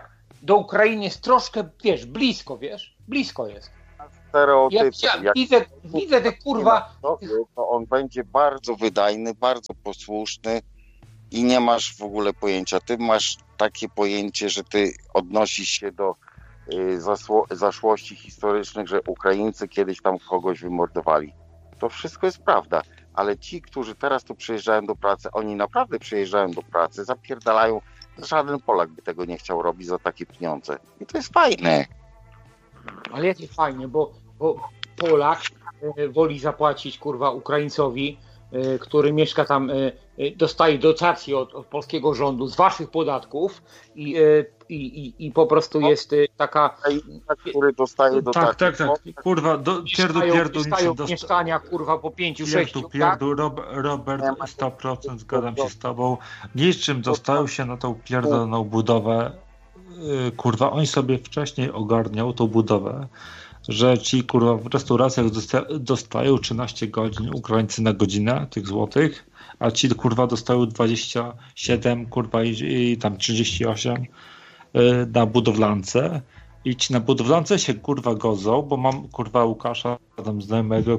[SPEAKER 2] do Ukrainy jest troszkę, wiesz, blisko jest.
[SPEAKER 4] Stereotypy.
[SPEAKER 2] Ja widzę te kurwa...
[SPEAKER 4] To on będzie bardzo wydajny, bardzo posłuszny i nie masz w ogóle pojęcia. Ty masz takie pojęcie, że ty odnosisz się do zaszłości historycznych, że Ukraińcy kiedyś tam kogoś wymordowali. To wszystko jest prawda, ale ci, którzy teraz tu przyjeżdżają do pracy, oni naprawdę przyjeżdżają do pracy, zapierdalają. Żaden Polak by tego nie chciał robić za takie pieniądze. I to jest fajne.
[SPEAKER 2] Ale jest fajnie, bo Polak woli zapłacić kurwa Ukraińcowi, który mieszka tam, dostaje dotacje od polskiego rządu z waszych podatków i po prostu jest taka...
[SPEAKER 4] Który dostaje dotacje.
[SPEAKER 1] Tak. Kurwa,
[SPEAKER 2] dostają mieszkania kurwa po 5-6.
[SPEAKER 1] Robert, 100% zgadzam się z tobą. Niczym dostają się na tą pierdoloną budowę. Kurwa, oni sobie wcześniej ogarniał tą budowę, że ci kurwa w restauracjach dostają 13 godzin Ukraińcy na godzinę tych złotych, a ci kurwa dostają 27 kurwa i tam 38 na budowlance i ci na budowlance się kurwa godzą, bo mam kurwa Łukasza tam znajomego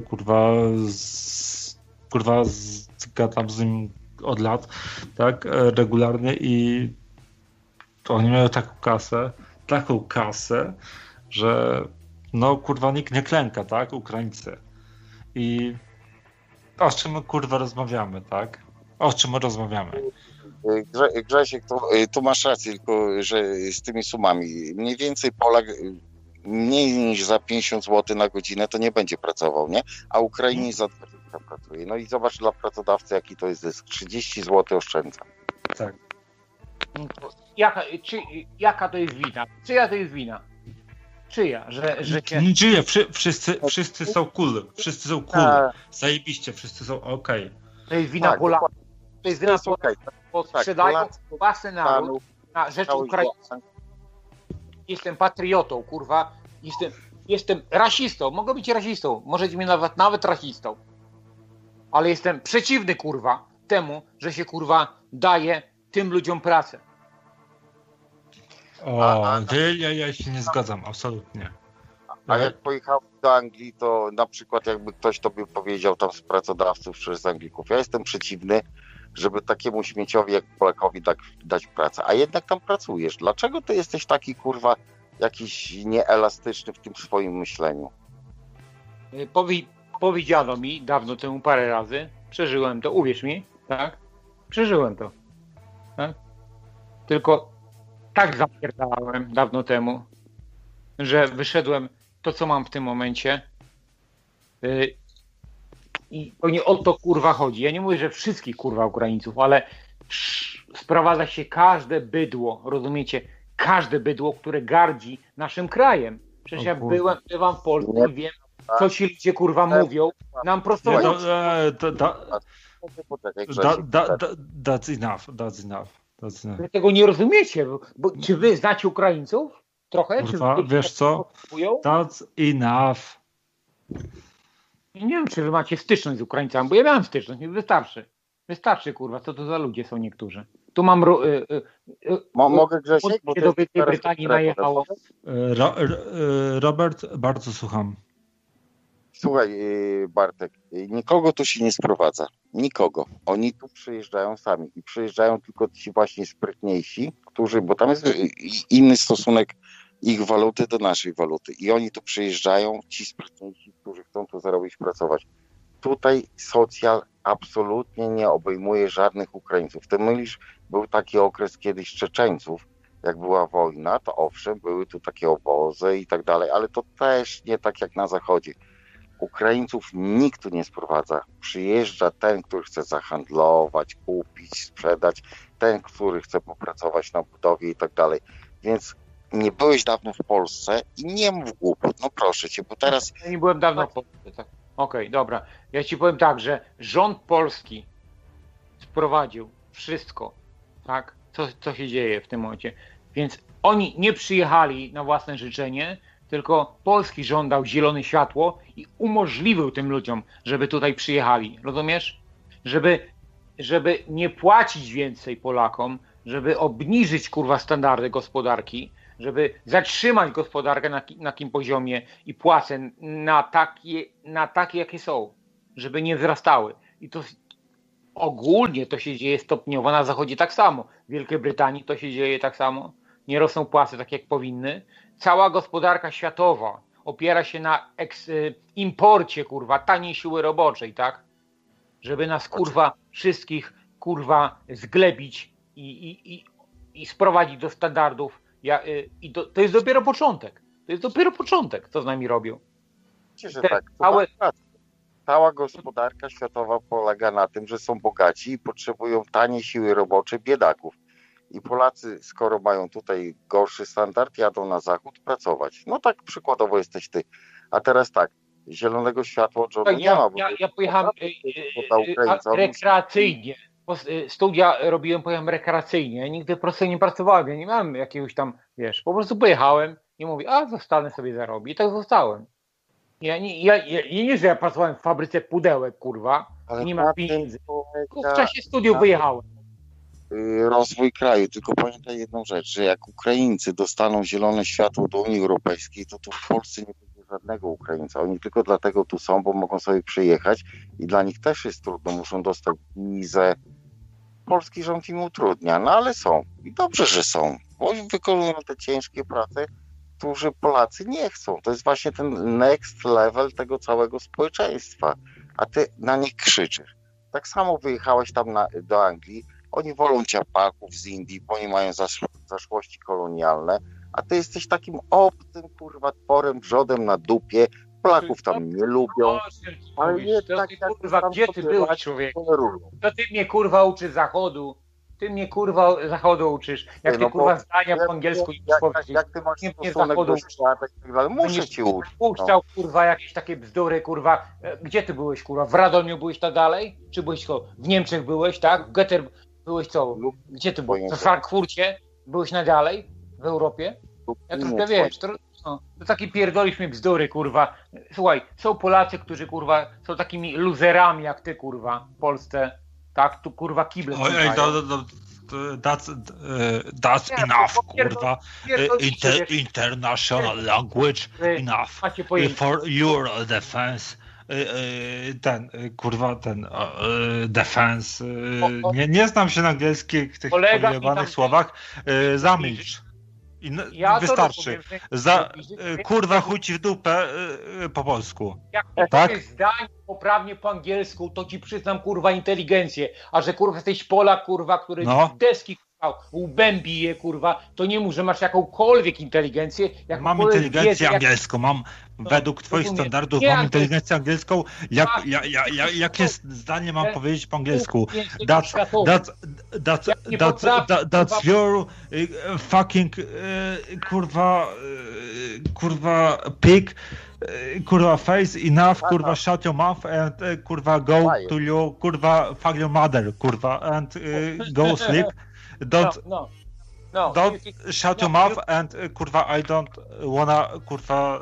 [SPEAKER 1] gadam z nim od lat, tak, regularnie i to oni mają taką kasę, że no kurwa nikt nie klęka, tak? Ukraińcy. I o czym kurwa rozmawiamy, tak? O czym rozmawiamy?
[SPEAKER 4] Grzesiek, tu masz rację, tylko że z tymi sumami. Mniej więcej Polak mniej niż za 50 zł na godzinę to nie będzie pracował, nie? A Ukrainiec za 20 pracuje. No i zobacz dla pracodawcy, jaki to jest zysk. 30 zł oszczędza.
[SPEAKER 1] Tak.
[SPEAKER 2] Jaka to jest wina? Czyja to jest wina? Czyja?
[SPEAKER 1] Czyja? Wszyscy są cool. Wszyscy są cool. Zajebiście, wszyscy są okej.
[SPEAKER 2] To jest wina Polaków. To jest wina Polaków. Sprzedają własny naród na rzecz Ukraińców. Jestem patriotą, kurwa. Jestem rasistą. Mogę być rasistą. Możecie mnie nawet rasistą. Ale jestem przeciwny, kurwa, temu, że się, kurwa, daje tym ludziom pracę.
[SPEAKER 1] Ja się nie zgadzam, absolutnie.
[SPEAKER 4] A jak pojechałem do Anglii, to na przykład jakby ktoś tobie powiedział tam z pracodawców czy z Anglików, ja jestem przeciwny, żeby takiemu śmieciowi jak Polakowi dać pracę, a jednak tam pracujesz. Dlaczego ty jesteś taki kurwa jakiś nieelastyczny w tym swoim myśleniu?
[SPEAKER 2] Powiedziano mi dawno temu parę razy, przeżyłem to, uwierz mi, tak? Przeżyłem to. Tak? Tylko tak zapierdalałem dawno temu, że wyszedłem to, co mam w tym momencie i to nie o to kurwa chodzi. Ja nie mówię, że wszystkich kurwa Ukraińców, ale sprowadza się każde bydło, rozumiecie? Każde bydło, które gardzi naszym krajem. Przecież ja bywam w Polsce i wiem, co ci ludzie kurwa mówią. Nam prosto...
[SPEAKER 1] That's enough.
[SPEAKER 2] Wy tego nie rozumiecie, bo czy wy znacie Ukraińców? Trochę?
[SPEAKER 1] Kurwa, wiesz co? That's enough.
[SPEAKER 2] Nie wiem, czy wy macie styczność z Ukraińcami, bo ja miałem styczność, mi wystarczy. Wystarczy, kurwa, co to za ludzie są niektórzy. Tu mam...
[SPEAKER 4] Mogę, Grzesiek? Bo
[SPEAKER 2] do Wielkiej Brytanii najechało.
[SPEAKER 1] Robert, bardzo słucham.
[SPEAKER 4] Słuchaj, Bartek, nikogo tu się nie sprowadza. Nikogo. Oni tu przyjeżdżają sami i przyjeżdżają tylko ci właśnie sprytniejsi, którzy, bo tam jest inny stosunek ich waluty do naszej waluty i oni tu przyjeżdżają, ci sprytniejsi, którzy chcą tu zarobić, pracować. Tutaj socjal absolutnie nie obejmuje żadnych Ukraińców. Ty mylisz, był taki okres kiedyś Czeczeńców, jak była wojna, to owszem, były tu takie obozy i tak dalej, ale to też nie tak jak na zachodzie. Ukraińców nikt tu nie sprowadza. Przyjeżdża ten, który chce zahandlować, kupić, sprzedać, ten, który chce popracować na budowie i tak dalej. Więc nie byłeś dawno w Polsce i nie mów głupot, no proszę cię, bo teraz...
[SPEAKER 2] Ja nie byłem dawno w Polsce, tak. Okej, dobra. Ja ci powiem tak, że rząd polski sprowadził wszystko, tak, co się dzieje w tym momencie. Więc oni nie przyjechali na własne życzenie, tylko polski rząd dał zielone światło i umożliwił tym ludziom, żeby tutaj przyjechali. Rozumiesz? Żeby nie płacić więcej Polakom, żeby obniżyć kurwa standardy gospodarki, żeby zatrzymać gospodarkę na takim poziomie i płace na takie, jakie są, żeby nie wzrastały. I to ogólnie to się dzieje stopniowo, na Zachodzie tak samo. W Wielkiej Brytanii to się dzieje tak samo. Nie rosną płace tak, jak powinny. Cała gospodarka światowa opiera się na imporcie, kurwa, taniej siły roboczej, tak? Żeby nas, kurwa, wszystkich, kurwa, zglebić i sprowadzić do standardów. To jest dopiero początek. To jest dopiero początek, co z nami robią.
[SPEAKER 4] Że tak, cała gospodarka światowa polega na tym, że są bogaci i potrzebują taniej siły roboczej biedaków. I Polacy, skoro mają tutaj gorszy standard, jadą na zachód pracować. No tak przykładowo jesteś ty. A teraz tak, zielonego światła od rządu nie ma.
[SPEAKER 2] Ja pojechałem rekreacyjnie. Studia robiłem, pojechałem rekreacyjnie. Nigdy po prostu nie pracowałem. Ja nie miałem jakiegoś tam, wiesz, po prostu pojechałem i mówię, zostanę sobie zarobię. I tak zostałem. Nie, że ja pracowałem w fabryce pudełek, kurwa. Ale nie ma pieniędzy. W czasie studiów wyjechałem.
[SPEAKER 4] Rozwój kraju, tylko pamiętaj jedną rzecz, że jak Ukraińcy dostaną zielone światło do Unii Europejskiej, to tu w Polsce nie będzie żadnego Ukraińca. Oni tylko dlatego tu są, bo mogą sobie przyjechać i dla nich też jest trudno, muszą dostać wizę. Polski rząd im utrudnia, no ale są. I dobrze, że są, bo wykonują te ciężkie prace, którzy Polacy nie chcą. To jest właśnie ten next level tego całego społeczeństwa, a ty na nich krzyczysz. Tak samo wyjechałeś tam do Anglii, oni wolą ciapaków z Indii, bo oni mają zaszłości kolonialne, a ty jesteś takim obcym, kurwa, tworem, wrzodem na dupie. Polaków tam nie lubią.
[SPEAKER 2] Ale nie tak, kurwa, gdzie ty byłeś, człowieku? To ty mnie, kurwa, uczysz zachodu. Ty mnie, kurwa, zachodu uczysz. Jak ty, kurwa, zdania po angielsku
[SPEAKER 4] jak ty masz nie zachodu świata i tak dalej. Muszę ci uczyć.
[SPEAKER 2] Puszczał, kurwa, jakieś takie bzdury, kurwa. Gdzie ty byłeś, kurwa? W Radomiu byłeś tak dalej? Czy byłeś w Niemczech byłeś, tak? W Goethe byłeś co? Gdzie ty byłeś? W Frankfurcie? Byłeś najdalej? W Europie? Ja troszkę, wiesz, to taki pierdolisz mi bzdury, kurwa. Słuchaj, są Polacy, którzy, kurwa, są takimi luzerami jak ty, kurwa, w Polsce. Tak, tu, kurwa, kible.
[SPEAKER 1] Ojej, that's enough, kurwa. International language, enough. For your defense. Defense. Nie znam się na angielskich tych pojebanych słowach. Zamilcz. Wystarczy. Kurwa, chuj ci w dupę po polsku.
[SPEAKER 2] Jak nie powiesz zdań poprawnie po angielsku, to ci przyznam, kurwa, inteligencję. A że, kurwa, jesteś Polak, kurwa, który deski, kurwa, łbem bije, kurwa, to nie mów, że masz jakąkolwiek inteligencję.
[SPEAKER 1] Mam inteligencję angielską, mam według twoich standardów, mam inteligencję angielską. Jakie zdanie mam powiedzieć po angielsku? That's your fucking kurwa pig, kurwa face, enough, kurwa shut your mouth and kurwa go to your kurwa fuck your mother, kurwa, and go sleep. Don't shut your mouth and kurwa I don't wanna kurwa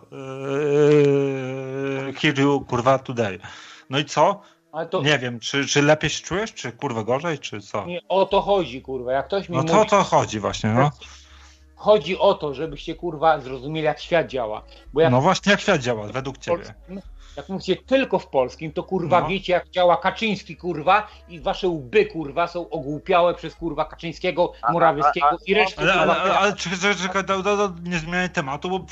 [SPEAKER 1] hear you kurwa today. No i co? Nie wiem, czy lepiej się czujesz, czy kurwa gorzej, czy co?
[SPEAKER 2] Nie, o to chodzi, kurwa. Jak ktoś mi mówi,
[SPEAKER 1] to o to chodzi właśnie, no.
[SPEAKER 2] Chodzi o to, żebyście, kurwa, zrozumieli, jak świat działa. Bo
[SPEAKER 1] no właśnie, jak świat działa, według ciebie.
[SPEAKER 2] Jak mówicie tylko w polskim, to, kurwa, wiecie, jak działa Kaczyński, kurwa, i wasze łby, kurwa, są ogłupiałe przez, kurwa, Kaczyńskiego, Morawieckiego i resztę.
[SPEAKER 1] Ale czekaj, nie zmieniaj tematu, bo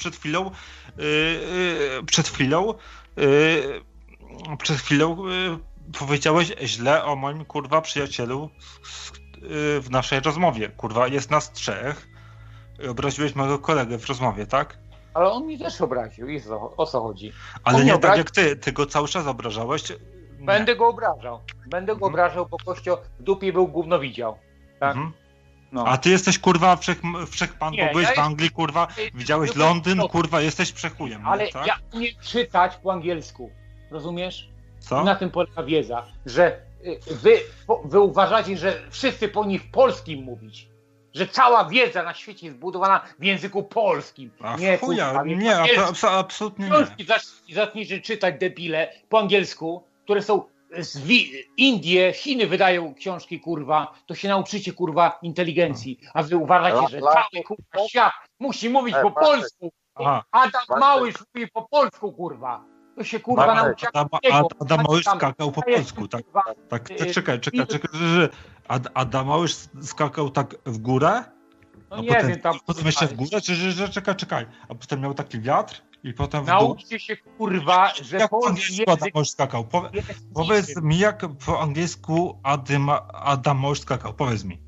[SPEAKER 1] przed chwilą powiedziałeś źle o moim, kurwa, przyjacielu w naszej rozmowie. Kurwa, jest nas 3. Obraziłeś mojego kolegę w rozmowie, tak?
[SPEAKER 2] Ale on mi też obraził. I o co chodzi?
[SPEAKER 1] Ale nie tak jak ty go cały czas obrażałeś.
[SPEAKER 2] Będę go obrażał, bo kościo w dupie był, gówno widział. Tak?
[SPEAKER 1] No. A ty jesteś, kurwa, wszechpan, bo byłeś w Anglii, kurwa, widziałeś Londyn, kurwa, jesteś wszechchujem.
[SPEAKER 2] Ale
[SPEAKER 1] tak?
[SPEAKER 2] ja umiem czytać po angielsku. Rozumiesz?
[SPEAKER 1] Co?
[SPEAKER 2] I na tym polega wiedza, że wy uważacie, że wszyscy powinni w polskim mówić. Że cała wiedza na świecie jest zbudowana w języku polskim.
[SPEAKER 1] Absolutnie nie.
[SPEAKER 2] Zacznijcie czytać, debile, po angielsku, które są Indie, Chiny wydają książki, kurwa, to się nauczycie, kurwa, inteligencji. A wy uważacie, że cały, kurwa, świat Musi mówić po polsku.
[SPEAKER 1] Aha.
[SPEAKER 2] Adam Małysz mówi po polsku, kurwa. To się kurwa nauczy.
[SPEAKER 1] Adam Małysz skakał po polsku, tak? Tak, czekaj, że Adam Małysz skakał tak w górę?
[SPEAKER 2] No nie wiem, tam...
[SPEAKER 1] Potem jeszcze w górę, czy że czekaj. A potem miał taki wiatr i potem w dół.
[SPEAKER 2] Nauczcie się, kurwa, że
[SPEAKER 1] jak po
[SPEAKER 2] polski
[SPEAKER 1] angielsku Adam Małysz skakał? Powiedz mi, jak po angielsku Adam Małysz skakał? Powiedz mi.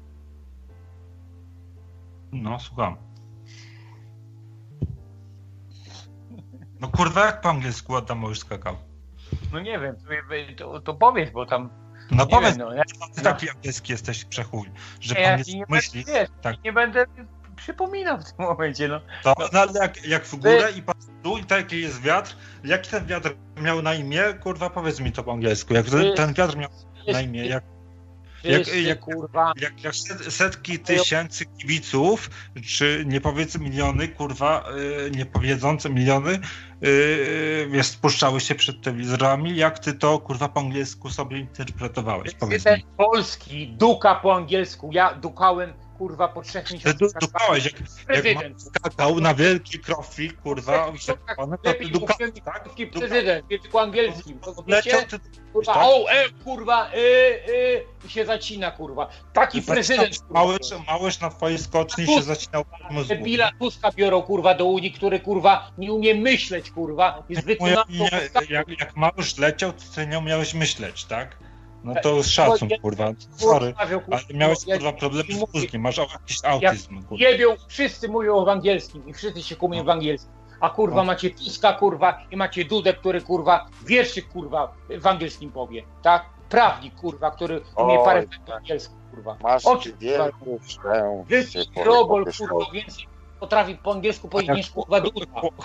[SPEAKER 1] No, słucham. No kurwa, jak po angielsku Adam Małysz skakał?
[SPEAKER 2] No nie wiem, to powiedz, bo tam...
[SPEAKER 1] No
[SPEAKER 2] nie
[SPEAKER 1] powiedz,
[SPEAKER 2] wiem,
[SPEAKER 1] ty taki angielski jesteś przechuj, że po
[SPEAKER 2] ja
[SPEAKER 1] angielsku myślisz.
[SPEAKER 2] Tak. Nie będę przypominał w tym momencie, no.
[SPEAKER 1] No ale jak w górę i patrz w dół i taki jest wiatr, jaki ten wiatr miał na imię? Kurwa, powiedz mi to po angielsku. Jak ten wiatr miał na imię, jak setki tysięcy kibiców, czy nie powiedzmy miliony, kurwa, nie powiedzące miliony, spuszczały się przed telewizorami. Jak ty to, kurwa, po angielsku sobie interpretowałeś? Powiedz mi.
[SPEAKER 2] Polski, duka po angielsku. Ja dukałem, kurwa, po 3 miesiącach.
[SPEAKER 1] Ty dukałeś, jak skakał na wielki krofli, kurwa,
[SPEAKER 2] lepiej dukałeś, tak? Prezydent, w języku angielskim.
[SPEAKER 1] Leciał,
[SPEAKER 2] kurwa, kurwa, i się zacina, kurwa. Taki prezydent.
[SPEAKER 1] Małysz na twojej skoczni się zacinał mózgu.
[SPEAKER 2] Debila Tuska biorą, kurwa, do Unii, który, kurwa, nie umie myśleć, kurwa. Jest wykonawcą.
[SPEAKER 1] Jak Małysz leciał, to ty nie umiałeś myśleć, tak? No to szacun, kurwa. Sorry, ale miałeś, kurwa, problemy z mózgiem, masz jakiś autyzm, kurwa.
[SPEAKER 2] Jebią, wszyscy mówią w angielskim i wszyscy się kumią w angielskim. A kurwa macie Tuska, kurwa, i macie Dudę, który, kurwa, wierszyk, kurwa, w angielskim powie, tak? Prawnik, kurwa, który umie parę po angielsku, kurwa.
[SPEAKER 4] Masz wielką szczęście.
[SPEAKER 2] Robol, kurwa, więcej potrafi po angielsku powiedzieć niż, kurwa, Duda.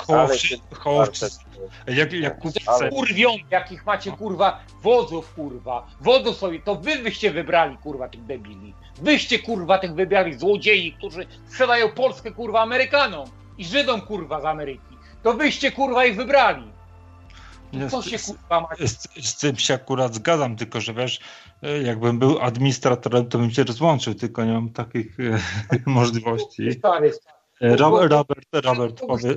[SPEAKER 1] Jak
[SPEAKER 2] kurwią, jakich macie, kurwa, wodzów, kurwa. Wodzów sobie, to byście wybrali, kurwa, tych debili. Wyście, kurwa, tych wybrali złodziei, którzy sprzedają Polskę, kurwa, Amerykanom i Żydom, kurwa, z Ameryki. To wyście, kurwa, ich wybrali. To się, kurwa, macie.
[SPEAKER 1] Z tym się akurat zgadzam, tylko że wiesz, jakbym był administratorem, to bym cię rozłączył, tylko nie mam takich możliwości. Robert powie.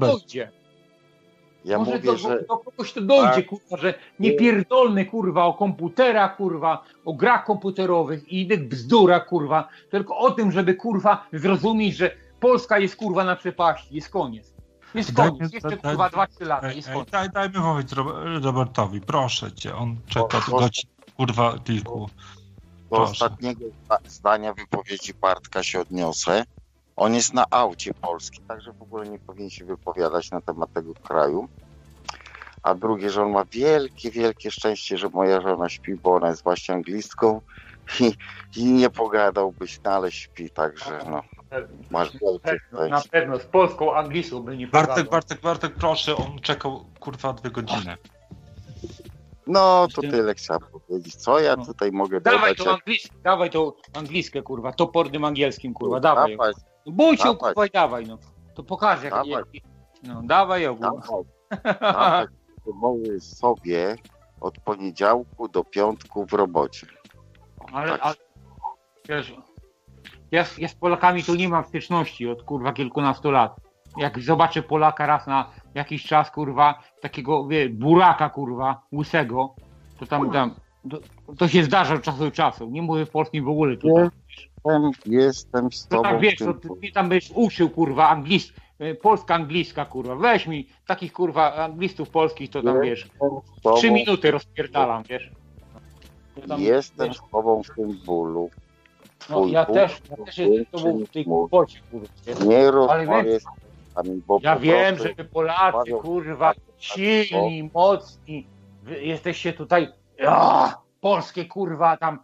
[SPEAKER 4] Ja
[SPEAKER 2] może
[SPEAKER 4] mówię, że
[SPEAKER 2] do kogoś to dojdzie, kurwa, że nie pierdolny, kurwa, o komputerach, kurwa, o grach komputerowych i innych bzdurach, kurwa, tylko o tym, żeby, kurwa, zrozumieć, że Polska jest, kurwa, na przepaści. Jest koniec. Jest koniec. Jeszcze, kurwa, 2-3 lata. Jest koniec.
[SPEAKER 1] Dajmy mówić Robertowi, proszę cię. On czeka do godzin, kurwa, kilku.
[SPEAKER 4] Do ostatniego zdania wypowiedzi Bartka się odniosę. On jest na aucie polskim, także w ogóle nie powinien się wypowiadać na temat tego kraju. A drugie, że on ma wielkie, wielkie szczęście, że moja żona śpi, bo ona jest właśnie anglistką i nie pogadałbyś, no ale śpi, także no. Masz wielkie szczęście.
[SPEAKER 2] Na pewno, z polską anglistką by nie pogadał.
[SPEAKER 1] Bartek, proszę, on czekał, kurwa, 2 godziny.
[SPEAKER 4] No, to tyle chciałem powiedzieć. Co ja tutaj mogę dodać?
[SPEAKER 2] Dawaj tą angielskę, kurwa, topornym angielskim, kurwa, dawaj. Bój się, kurwa, dawaj, no. To pokażę, jak... No, dawaj ją, kurwa.
[SPEAKER 4] Dawaj, mówię sobie od poniedziałku do piątku w robocie.
[SPEAKER 2] Ale wiesz, ja z Polakami tu nie mam styczności od, kurwa, kilkunastu lat. Jak zobaczę Polaka raz na jakiś czas, kurwa, takiego, buraka, kurwa, łysego, to tam to się zdarza od czasu do czasu. Nie mówię w polskim w ogóle tutaj.
[SPEAKER 4] Jestem z tobą.
[SPEAKER 2] Tak, wiesz, to ty tam byś uczył, kurwa, polska angliska, kurwa. Weź mi takich, kurwa, anglistów polskich, to tam, wiesz, 3 minuty rozpierdalam, wiesz.
[SPEAKER 4] Jestem z tobą w tym bólu.
[SPEAKER 2] No, ja też jestem z tobą w tej kłopocie, kurwa.
[SPEAKER 4] Nie rozmawiaj z nami, bo
[SPEAKER 2] ja wiem, że wy Polacy, kurwa, silni, mocni, wy jesteście tutaj, polskie, kurwa, tam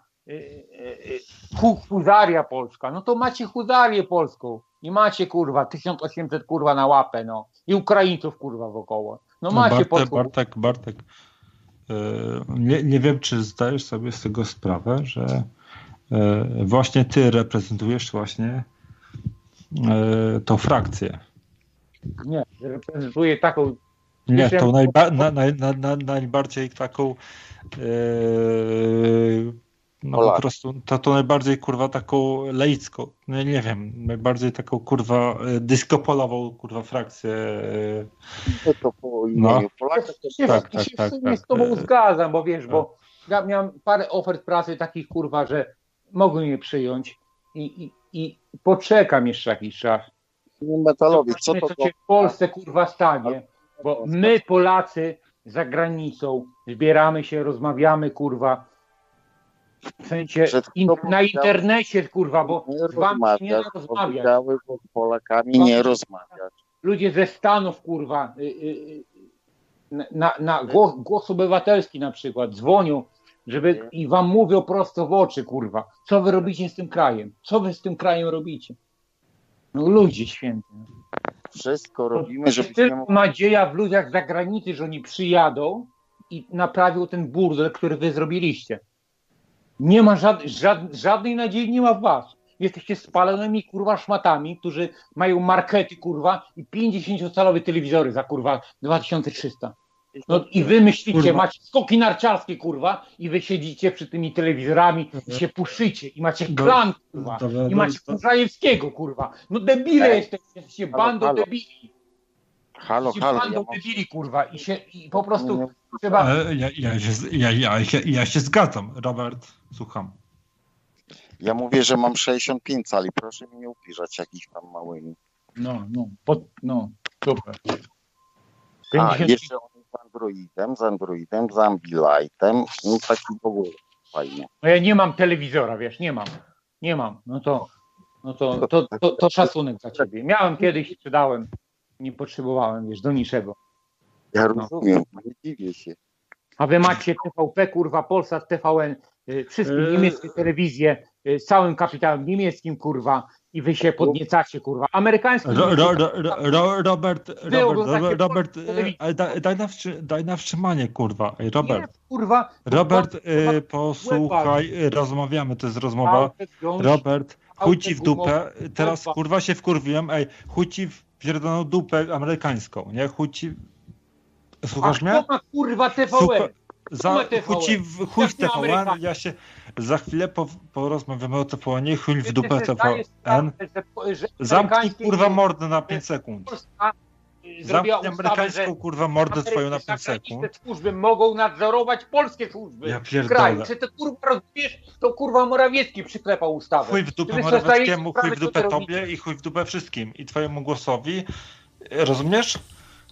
[SPEAKER 2] huzaria polska. No to macie huzarię polską. I macie, kurwa, 1800, kurwa, na łapę, no. I Ukraińców, kurwa, wokoło. No macie polską...
[SPEAKER 1] Bartek, nie wiem, czy zdajesz sobie z tego sprawę, że właśnie ty reprezentujesz właśnie tą frakcję.
[SPEAKER 2] Nie, reprezentuję taką...
[SPEAKER 1] Nie, tą najbardziej taką No po prostu to najbardziej kurwa taką laicką, no nie wiem, najbardziej taką kurwa dyskopolową kurwa frakcję.
[SPEAKER 4] To po imieniu Polaka.
[SPEAKER 2] Tak, w sumie z tobą zgadzam, bo wiesz, bo ja miałem parę ofert pracy takich kurwa, że mogłem je przyjąć i poczekam jeszcze jakiś czas.
[SPEAKER 4] Metalowi, co to
[SPEAKER 2] się w Polsce kurwa stanie, bo my Polacy za granicą zbieramy się, rozmawiamy kurwa. W sensie na internecie, kurwa, bo z wami nie rozmawiać.
[SPEAKER 4] Z Polakami nie rozmawiać.
[SPEAKER 2] Ludzie ze Stanów, kurwa, na głos obywatelski na przykład dzwonią, żeby i wam mówią prosto w oczy, kurwa, co wy robicie z tym krajem? Co wy z tym krajem robicie? No ludzie święty.
[SPEAKER 4] Wszystko robimy, żeby...
[SPEAKER 2] Tylko nadzieja w ludziach z zagranicy, że oni przyjadą i naprawią ten burdel, który wy zrobiliście. Nie ma żadnej nadziei, nie ma w was. Jesteście spalonymi kurwa szmatami, którzy mają markety kurwa i 50-calowe telewizory za kurwa 2300. No i wy myślicie, kurwa, macie skoki narciarskie kurwa i wy siedzicie przy tymi telewizorami i się puszycie i macie klan kurwa i macie Kurzajewskiego kurwa. No debile jesteście bandą debili.
[SPEAKER 4] Halo.
[SPEAKER 2] Bandą debili kurwa i po prostu trzeba...
[SPEAKER 1] Ja się zgadzam, Robert, słucham.
[SPEAKER 4] Ja mówię, że mam 65 cali, proszę mi nie ubliżać jakichś tam małymi.
[SPEAKER 2] No, super.
[SPEAKER 4] Jeszcze on z Androidem, z Ambilightem, no taki w ogóle fajnie.
[SPEAKER 2] No ja nie mam telewizora, wiesz, nie mam. To szacunek dla ciebie. Miałem kiedyś, sprzedałem, nie potrzebowałem, wiesz, do niczego.
[SPEAKER 4] Ja rozumiem, nie dziwię się.
[SPEAKER 2] A wy macie TVP, kurwa, Polsat, TVN, wszystkie niemieckie telewizje z całym kapitałem niemieckim, kurwa, i wy się podniecacie, kurwa. Amerykański...
[SPEAKER 1] Robert, daj na wstrzymanie, kurwa. Robert,
[SPEAKER 2] nie, kurwa.
[SPEAKER 1] Robert, posłuchaj, rozmawiamy, to jest rozmowa. Robert, chuj ci w dupę, teraz kurwa się wkurwiłem, chuj ci w pierdoloną dupę amerykańską, nie? Chuj ci... Słuchasz mnie?
[SPEAKER 2] Kto ma kurwa TVN?
[SPEAKER 1] Chuj w TVN, ja się za chwilę porozmawiamy o TVN, chuj w dupę TVN. Zamknij kurwa mordę na 5 sekund. Zamknij amerykańską kurwa mordę twoją na 5 sekund.
[SPEAKER 2] Te służby mogą nadzorować polskie służby.
[SPEAKER 1] Ja pierdolę.
[SPEAKER 2] Czy to kurwa rozumiesz, to kurwa Morawiecki przyklepał ustawę.
[SPEAKER 1] Chuj w dupę Morawieckiemu, chuj w dupę tobie i chuj w dupę wszystkim. I twojemu głosowi. Rozumiesz?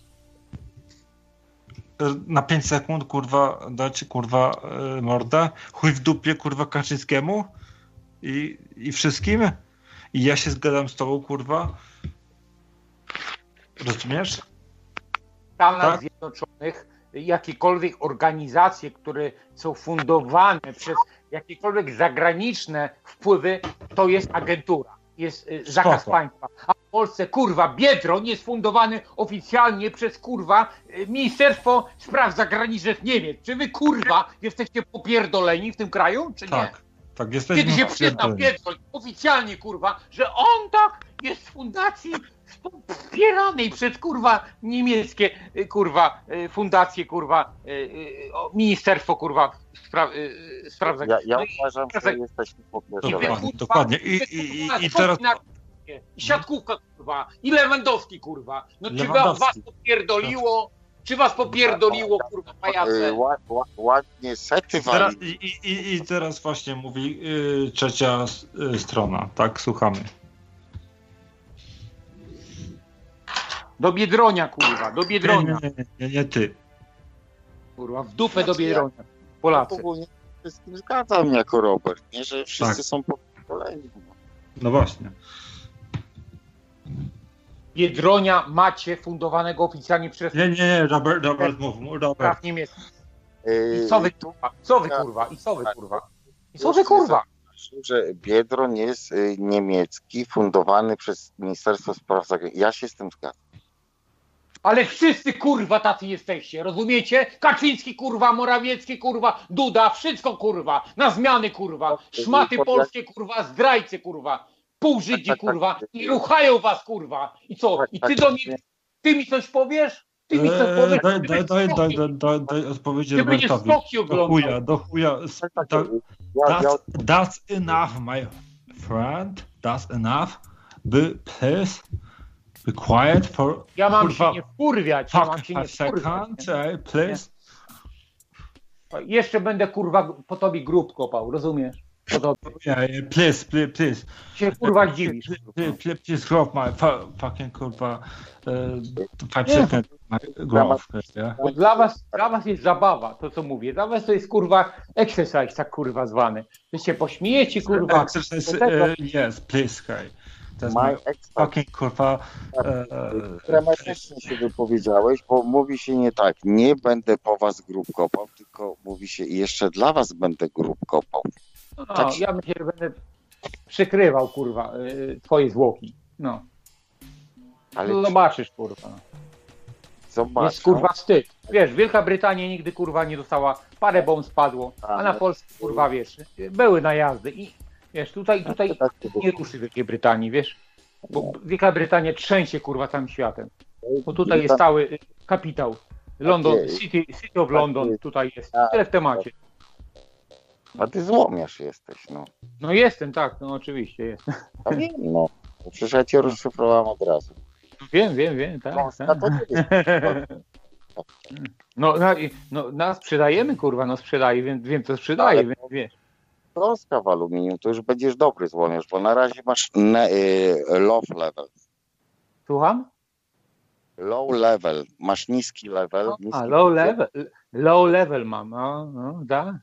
[SPEAKER 1] Na 5 sekund, kurwa, dać kurwa mordę, chuj w dupie, kurwa, Kaczyńskiemu i wszystkim. I ja się zgadzam z tobą, kurwa. Rozumiesz?
[SPEAKER 2] W Stanach Zjednoczonych jakiekolwiek organizacje, które są fundowane przez jakiekolwiek zagraniczne wpływy, to jest agentura. Jest zakaz państwa. A w Polsce, kurwa, Biedroń jest fundowany oficjalnie przez, kurwa, Ministerstwo Spraw Zagranicznych Niemiec. Czy wy, kurwa, jesteście popierdoleni w tym kraju, czy nie?
[SPEAKER 1] Tak, jesteśmy.
[SPEAKER 2] Kiedy się przyzna Biedroń oficjalnie, kurwa, że on tak jest z fundacji wspieranej przez, kurwa, niemieckie, kurwa, fundacje, kurwa, Ministerstwo, kurwa, Spraw Zagranicznych.
[SPEAKER 4] Ja uważam, że jesteśmy popierdoleni.
[SPEAKER 1] Dokładnie. I teraz...
[SPEAKER 2] I siatkówka, kurwa, i Lewandowski, kurwa. No czy was popierdoliło? Czy was popierdoliło, kurwa, pajace?
[SPEAKER 4] Ładnie sety wali.
[SPEAKER 1] I teraz właśnie mówi trzecia strona, tak? Słuchamy.
[SPEAKER 2] Do Biedronia, kurwa, do Biedronia.
[SPEAKER 1] Nie ty.
[SPEAKER 2] Kurwa, w dupę do Biedronia. Polacy.
[SPEAKER 4] Ja ogólnie wszystkim zgadzam jako Robert, nie? Że wszyscy są popierdoleni.
[SPEAKER 1] No właśnie.
[SPEAKER 2] Biedronia macie fundowanego oficjalnie przez...
[SPEAKER 1] Nie, Robert mów. Robert.
[SPEAKER 2] I co wy, kurwa? I co wy, kurwa?
[SPEAKER 4] Że Biedroń jest niemiecki, fundowany przez Ministerstwo Spraw Zagranicznych. Ja się z tym zgadzam.
[SPEAKER 2] Ale wszyscy, kurwa, tacy jesteście, rozumiecie? Kaczyński, kurwa, Morawiecki, kurwa, Duda, wszystko, kurwa, na zmiany, kurwa, szmaty polskie, kurwa, zdrajcy, kurwa, pół Żydzi, kurwa, i ruchają was, kurwa. I co? I ty do mnie, ty mi coś powiesz? Ty mi to powiedz,
[SPEAKER 1] Daj odpowiedzi
[SPEAKER 2] ty będziesz
[SPEAKER 1] Robertowi.
[SPEAKER 2] skoki oglądał.
[SPEAKER 1] Do chuja. That's enough, my friend. That's enough. Please be quiet for...
[SPEAKER 2] Ja mam się nie wkurwiać. Ja mam
[SPEAKER 1] Fuck
[SPEAKER 2] się
[SPEAKER 1] a
[SPEAKER 2] nie wkurwiać.
[SPEAKER 1] second, please.
[SPEAKER 2] Jeszcze będę kurwa po tobie grób kopał, rozumiesz? Po tobie.
[SPEAKER 1] Yeah, please.
[SPEAKER 2] Się kurwa dziwisz.
[SPEAKER 1] Please drop my fucking kurwa 5 second growth, yeah?
[SPEAKER 2] Bo dla was jest zabawa, to co mówię. Dla was to jest kurwa exercise, tak kurwa zwany. Wy się pośmiejecie kurwa.
[SPEAKER 1] Exercise, yes, please, hey. To jest
[SPEAKER 4] My
[SPEAKER 1] fucking kurwa...
[SPEAKER 4] Dramatycznie się wypowiedziałeś, bo mówi się nie tak, nie będę po was grób kopał, tylko mówi się jeszcze dla was będę grób kopał.
[SPEAKER 2] No,
[SPEAKER 4] Tak.
[SPEAKER 2] ja myślę, że będę przykrywał kurwa twoje zwłoki. No.
[SPEAKER 4] Ale
[SPEAKER 2] No zobaczysz kurwa.
[SPEAKER 4] zobacz,
[SPEAKER 2] Jest kurwa wstyd. Wiesz, Wielka Brytania nigdy kurwa nie dostała, parę bomb spadło, a na Polskę kurwa wiesz, były najazdy i wiesz, tutaj nie ruszy Wielkiej Brytanii, wiesz, bo Wielka Brytania trzęsie kurwa całym światem, bo tutaj jest cały kapitał, London, City of London, tutaj jest, tyle w temacie.
[SPEAKER 4] a ty złomiarz jesteś, no.
[SPEAKER 2] No jestem, tak, no oczywiście jestem.
[SPEAKER 4] A wiem, no. Przecież ja cię rozszyfrowałem od razu.
[SPEAKER 2] Wiem, tak.
[SPEAKER 4] No, to nie jest.
[SPEAKER 2] No sprzedajemy kurwa, no sprzedaję, wiem co sprzedaję,
[SPEAKER 4] Ale-
[SPEAKER 2] więc wiesz.
[SPEAKER 4] Polska w aluminium, to już będziesz dobry złomiarz, bo na razie masz low level.
[SPEAKER 2] Słucham?
[SPEAKER 4] Low level, masz niski level. Niski
[SPEAKER 2] Low level mam, no, da.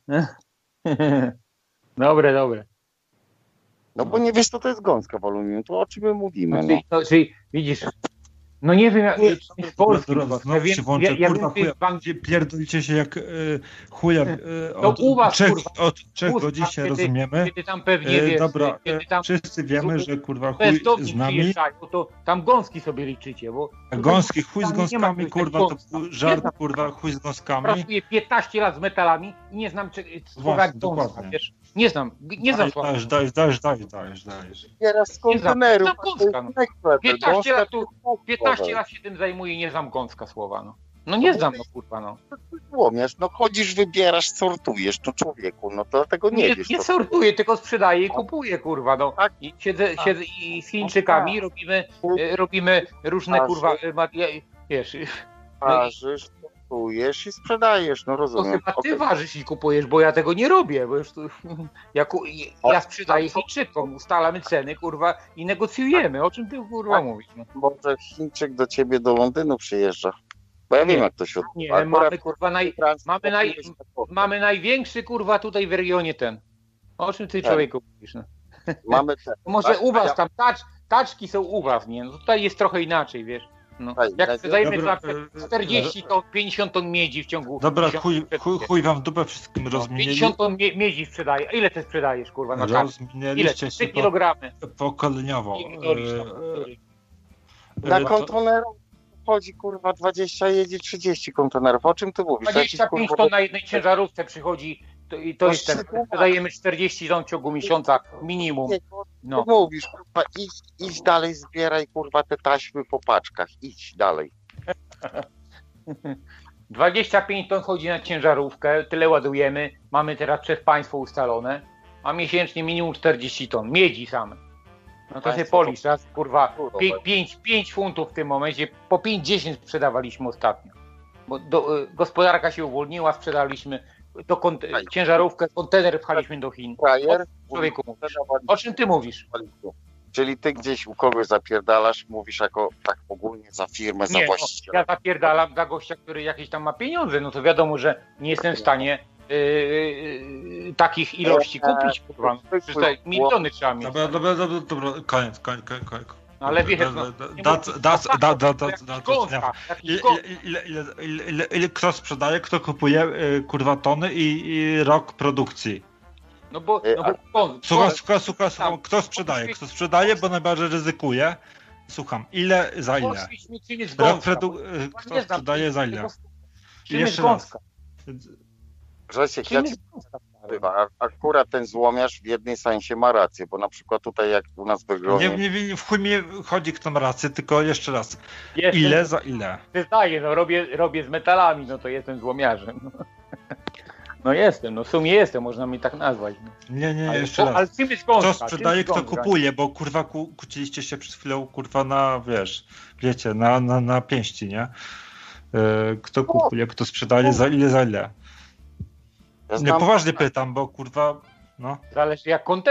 [SPEAKER 2] Dobre.
[SPEAKER 4] No bo nie wiesz, co to jest gąska w aluminium, to o czym my mówimy, no.
[SPEAKER 2] Czyli widzisz, no nie wiem, jak w Polsce,
[SPEAKER 1] Znowu się włączę, kurwa, chuja, pierdolicie się jak chuja od
[SPEAKER 2] u was, kurwa,
[SPEAKER 1] od 3 godzin się rozumiemy.
[SPEAKER 2] Kiedy tam pewnie wiesz,
[SPEAKER 1] Dobra,
[SPEAKER 2] kiedy tam
[SPEAKER 1] wszyscy wiemy, że kurwa chuj
[SPEAKER 2] bezdomni
[SPEAKER 1] z nami.
[SPEAKER 2] przyjeżdżają, to tam gąski sobie liczycie, bo...
[SPEAKER 1] A gąski, chuj z
[SPEAKER 2] tam nie ma
[SPEAKER 1] gąskami,
[SPEAKER 2] czegoś
[SPEAKER 1] kurwa,
[SPEAKER 2] jak
[SPEAKER 1] to
[SPEAKER 2] gąska.
[SPEAKER 1] był
[SPEAKER 2] Nie
[SPEAKER 1] żart,
[SPEAKER 2] znam.
[SPEAKER 1] kurwa, chuj z gąskami.
[SPEAKER 2] Pracuję 15 lat z metalami i nie znam słowa
[SPEAKER 1] Właśnie,
[SPEAKER 2] gąska,
[SPEAKER 1] dokładnie.
[SPEAKER 2] wiesz. Nie znam słowa.
[SPEAKER 1] Dajesz.
[SPEAKER 4] Teraz z kontenerów.
[SPEAKER 2] Nie znam gąska, no. 15 lat się tym zajmuję i nie znam gąska słowa, no. No nie znam, no kurwa, no.
[SPEAKER 4] Złomiarz, no chodzisz, wybierasz, sortujesz, no człowieku, no to dlatego nie wiesz.
[SPEAKER 2] Nie
[SPEAKER 4] to-
[SPEAKER 2] sortuję, tylko sprzedaję i kupuję, kurwa, no.
[SPEAKER 4] Tak.
[SPEAKER 2] I siedzę i z Chińczykami robimy różne, kurwa, wiesz,
[SPEAKER 4] Parzysz, sortujesz i sprzedajesz, no
[SPEAKER 2] to
[SPEAKER 4] rozumiem.
[SPEAKER 2] chyba ty
[SPEAKER 4] Okej.
[SPEAKER 2] ważysz i kupujesz, bo ja tego nie robię, bo już tu, ja sprzedaję Chińczykom, ustalamy ceny, kurwa, i negocjujemy. O czym ty, kurwa, mówisz? No.
[SPEAKER 4] Może Chińczyk do ciebie do Londynu przyjeżdża. Bo ja
[SPEAKER 2] Nie.
[SPEAKER 4] wiem, jak to się odbywa.
[SPEAKER 2] Nie,
[SPEAKER 4] Akurat
[SPEAKER 2] mamy, kurwa, mamy największy, kurwa, tutaj w regionie ten. O czym ty,
[SPEAKER 4] Tak.
[SPEAKER 2] człowieku, mówisz, no.
[SPEAKER 4] Mamy ten.
[SPEAKER 2] Może
[SPEAKER 4] tak?
[SPEAKER 2] u was tam taczki są u was, nie? No tutaj jest trochę inaczej, wiesz. No.
[SPEAKER 4] Tak,
[SPEAKER 2] Jak
[SPEAKER 4] tak.
[SPEAKER 2] sprzedajemy
[SPEAKER 1] Dobra,
[SPEAKER 2] za 40 ton, 50 ton miedzi w ciągu...
[SPEAKER 1] Dobra,
[SPEAKER 2] 50
[SPEAKER 1] chuj wam w dupę wszystkim rozmienili.
[SPEAKER 2] 50 ton miedzi sprzedaje. A ile ty sprzedajesz, kurwa, na kartę? Ile?
[SPEAKER 1] Rozminęliście
[SPEAKER 2] 3
[SPEAKER 1] się
[SPEAKER 2] kilogramy.
[SPEAKER 1] pokoleniowo.
[SPEAKER 4] Na kontenerach chodzi, kurwa, 20, jedzie 30 kontenerów. O czym ty mówisz?
[SPEAKER 2] 25 ton na jednej ciężarówce przychodzi i to jest ten. Sprzedajemy 40 ton w ciągu miesiąca minimum. No.
[SPEAKER 4] Ty mówisz, kurwa, idź dalej, zbieraj, kurwa, te taśmy po paczkach. Idź dalej.
[SPEAKER 2] 25 ton chodzi na ciężarówkę, tyle ładujemy. Mamy teraz przez państwo ustalone. A miesięcznie minimum 40 ton. Miedzi same. No to się
[SPEAKER 4] Państwo
[SPEAKER 2] policz, raz, kurwa, 5 funtów w tym momencie, po 5-10 sprzedawaliśmy ostatnio. Bo gospodarka się uwolniła, sprzedaliśmy ciężarówkę, kontener pchaliśmy do Chin.
[SPEAKER 4] Frajer,
[SPEAKER 2] Człowieku, o czym ty mówisz?
[SPEAKER 4] Czyli ty gdzieś u kogoś zapierdalasz, mówisz jako tak ogólnie za firmę, za
[SPEAKER 2] Nie, no,
[SPEAKER 4] właściciela.
[SPEAKER 2] ja zapierdalam za gościa, który jakieś tam ma pieniądze, no to wiadomo, że nie jestem w stanie takich ilości kupić, kurwa. Przecież tutaj miliony trzeba mieć.
[SPEAKER 1] Dobra, koniec.
[SPEAKER 2] Ale wiesz, no,
[SPEAKER 1] Ile kto sprzedaje, kto kupuje, kurwa, tony i rok produkcji.
[SPEAKER 2] No bo
[SPEAKER 1] Słucham, kto sprzedaje, bo najbardziej ryzykuje. Słucham, ile za ile? Kto sprzedaje za ile?
[SPEAKER 2] Jeszcze raz.
[SPEAKER 4] Grzesiek, ja ci bywa. Akurat ten złomiarz w jednej sensie ma rację, bo na przykład tutaj jak u nas w Gronie...
[SPEAKER 1] Nie, w chuj mi chodzi, kto ma rację, tylko jeszcze raz.
[SPEAKER 2] Jestem,
[SPEAKER 1] Ile za ile?
[SPEAKER 2] Przyznaję, no robię z metalami, no to jestem złomiarzem. No jestem, no w sumie jestem, można mi tak nazwać. No.
[SPEAKER 1] Nie,
[SPEAKER 2] Ale
[SPEAKER 1] jeszcze raz.
[SPEAKER 2] Ale czym jest gąska?
[SPEAKER 1] Kto sprzedaje, kto kupuje, bo kurwa kłóciliście się przed chwilą, kurwa na, wiecie, na pięści, nie? Kto kupuje, kto sprzedaje, za ile?
[SPEAKER 4] Ja
[SPEAKER 1] Nie, poważnie pytam, bo kurwa, no.
[SPEAKER 2] Zależy jak kontent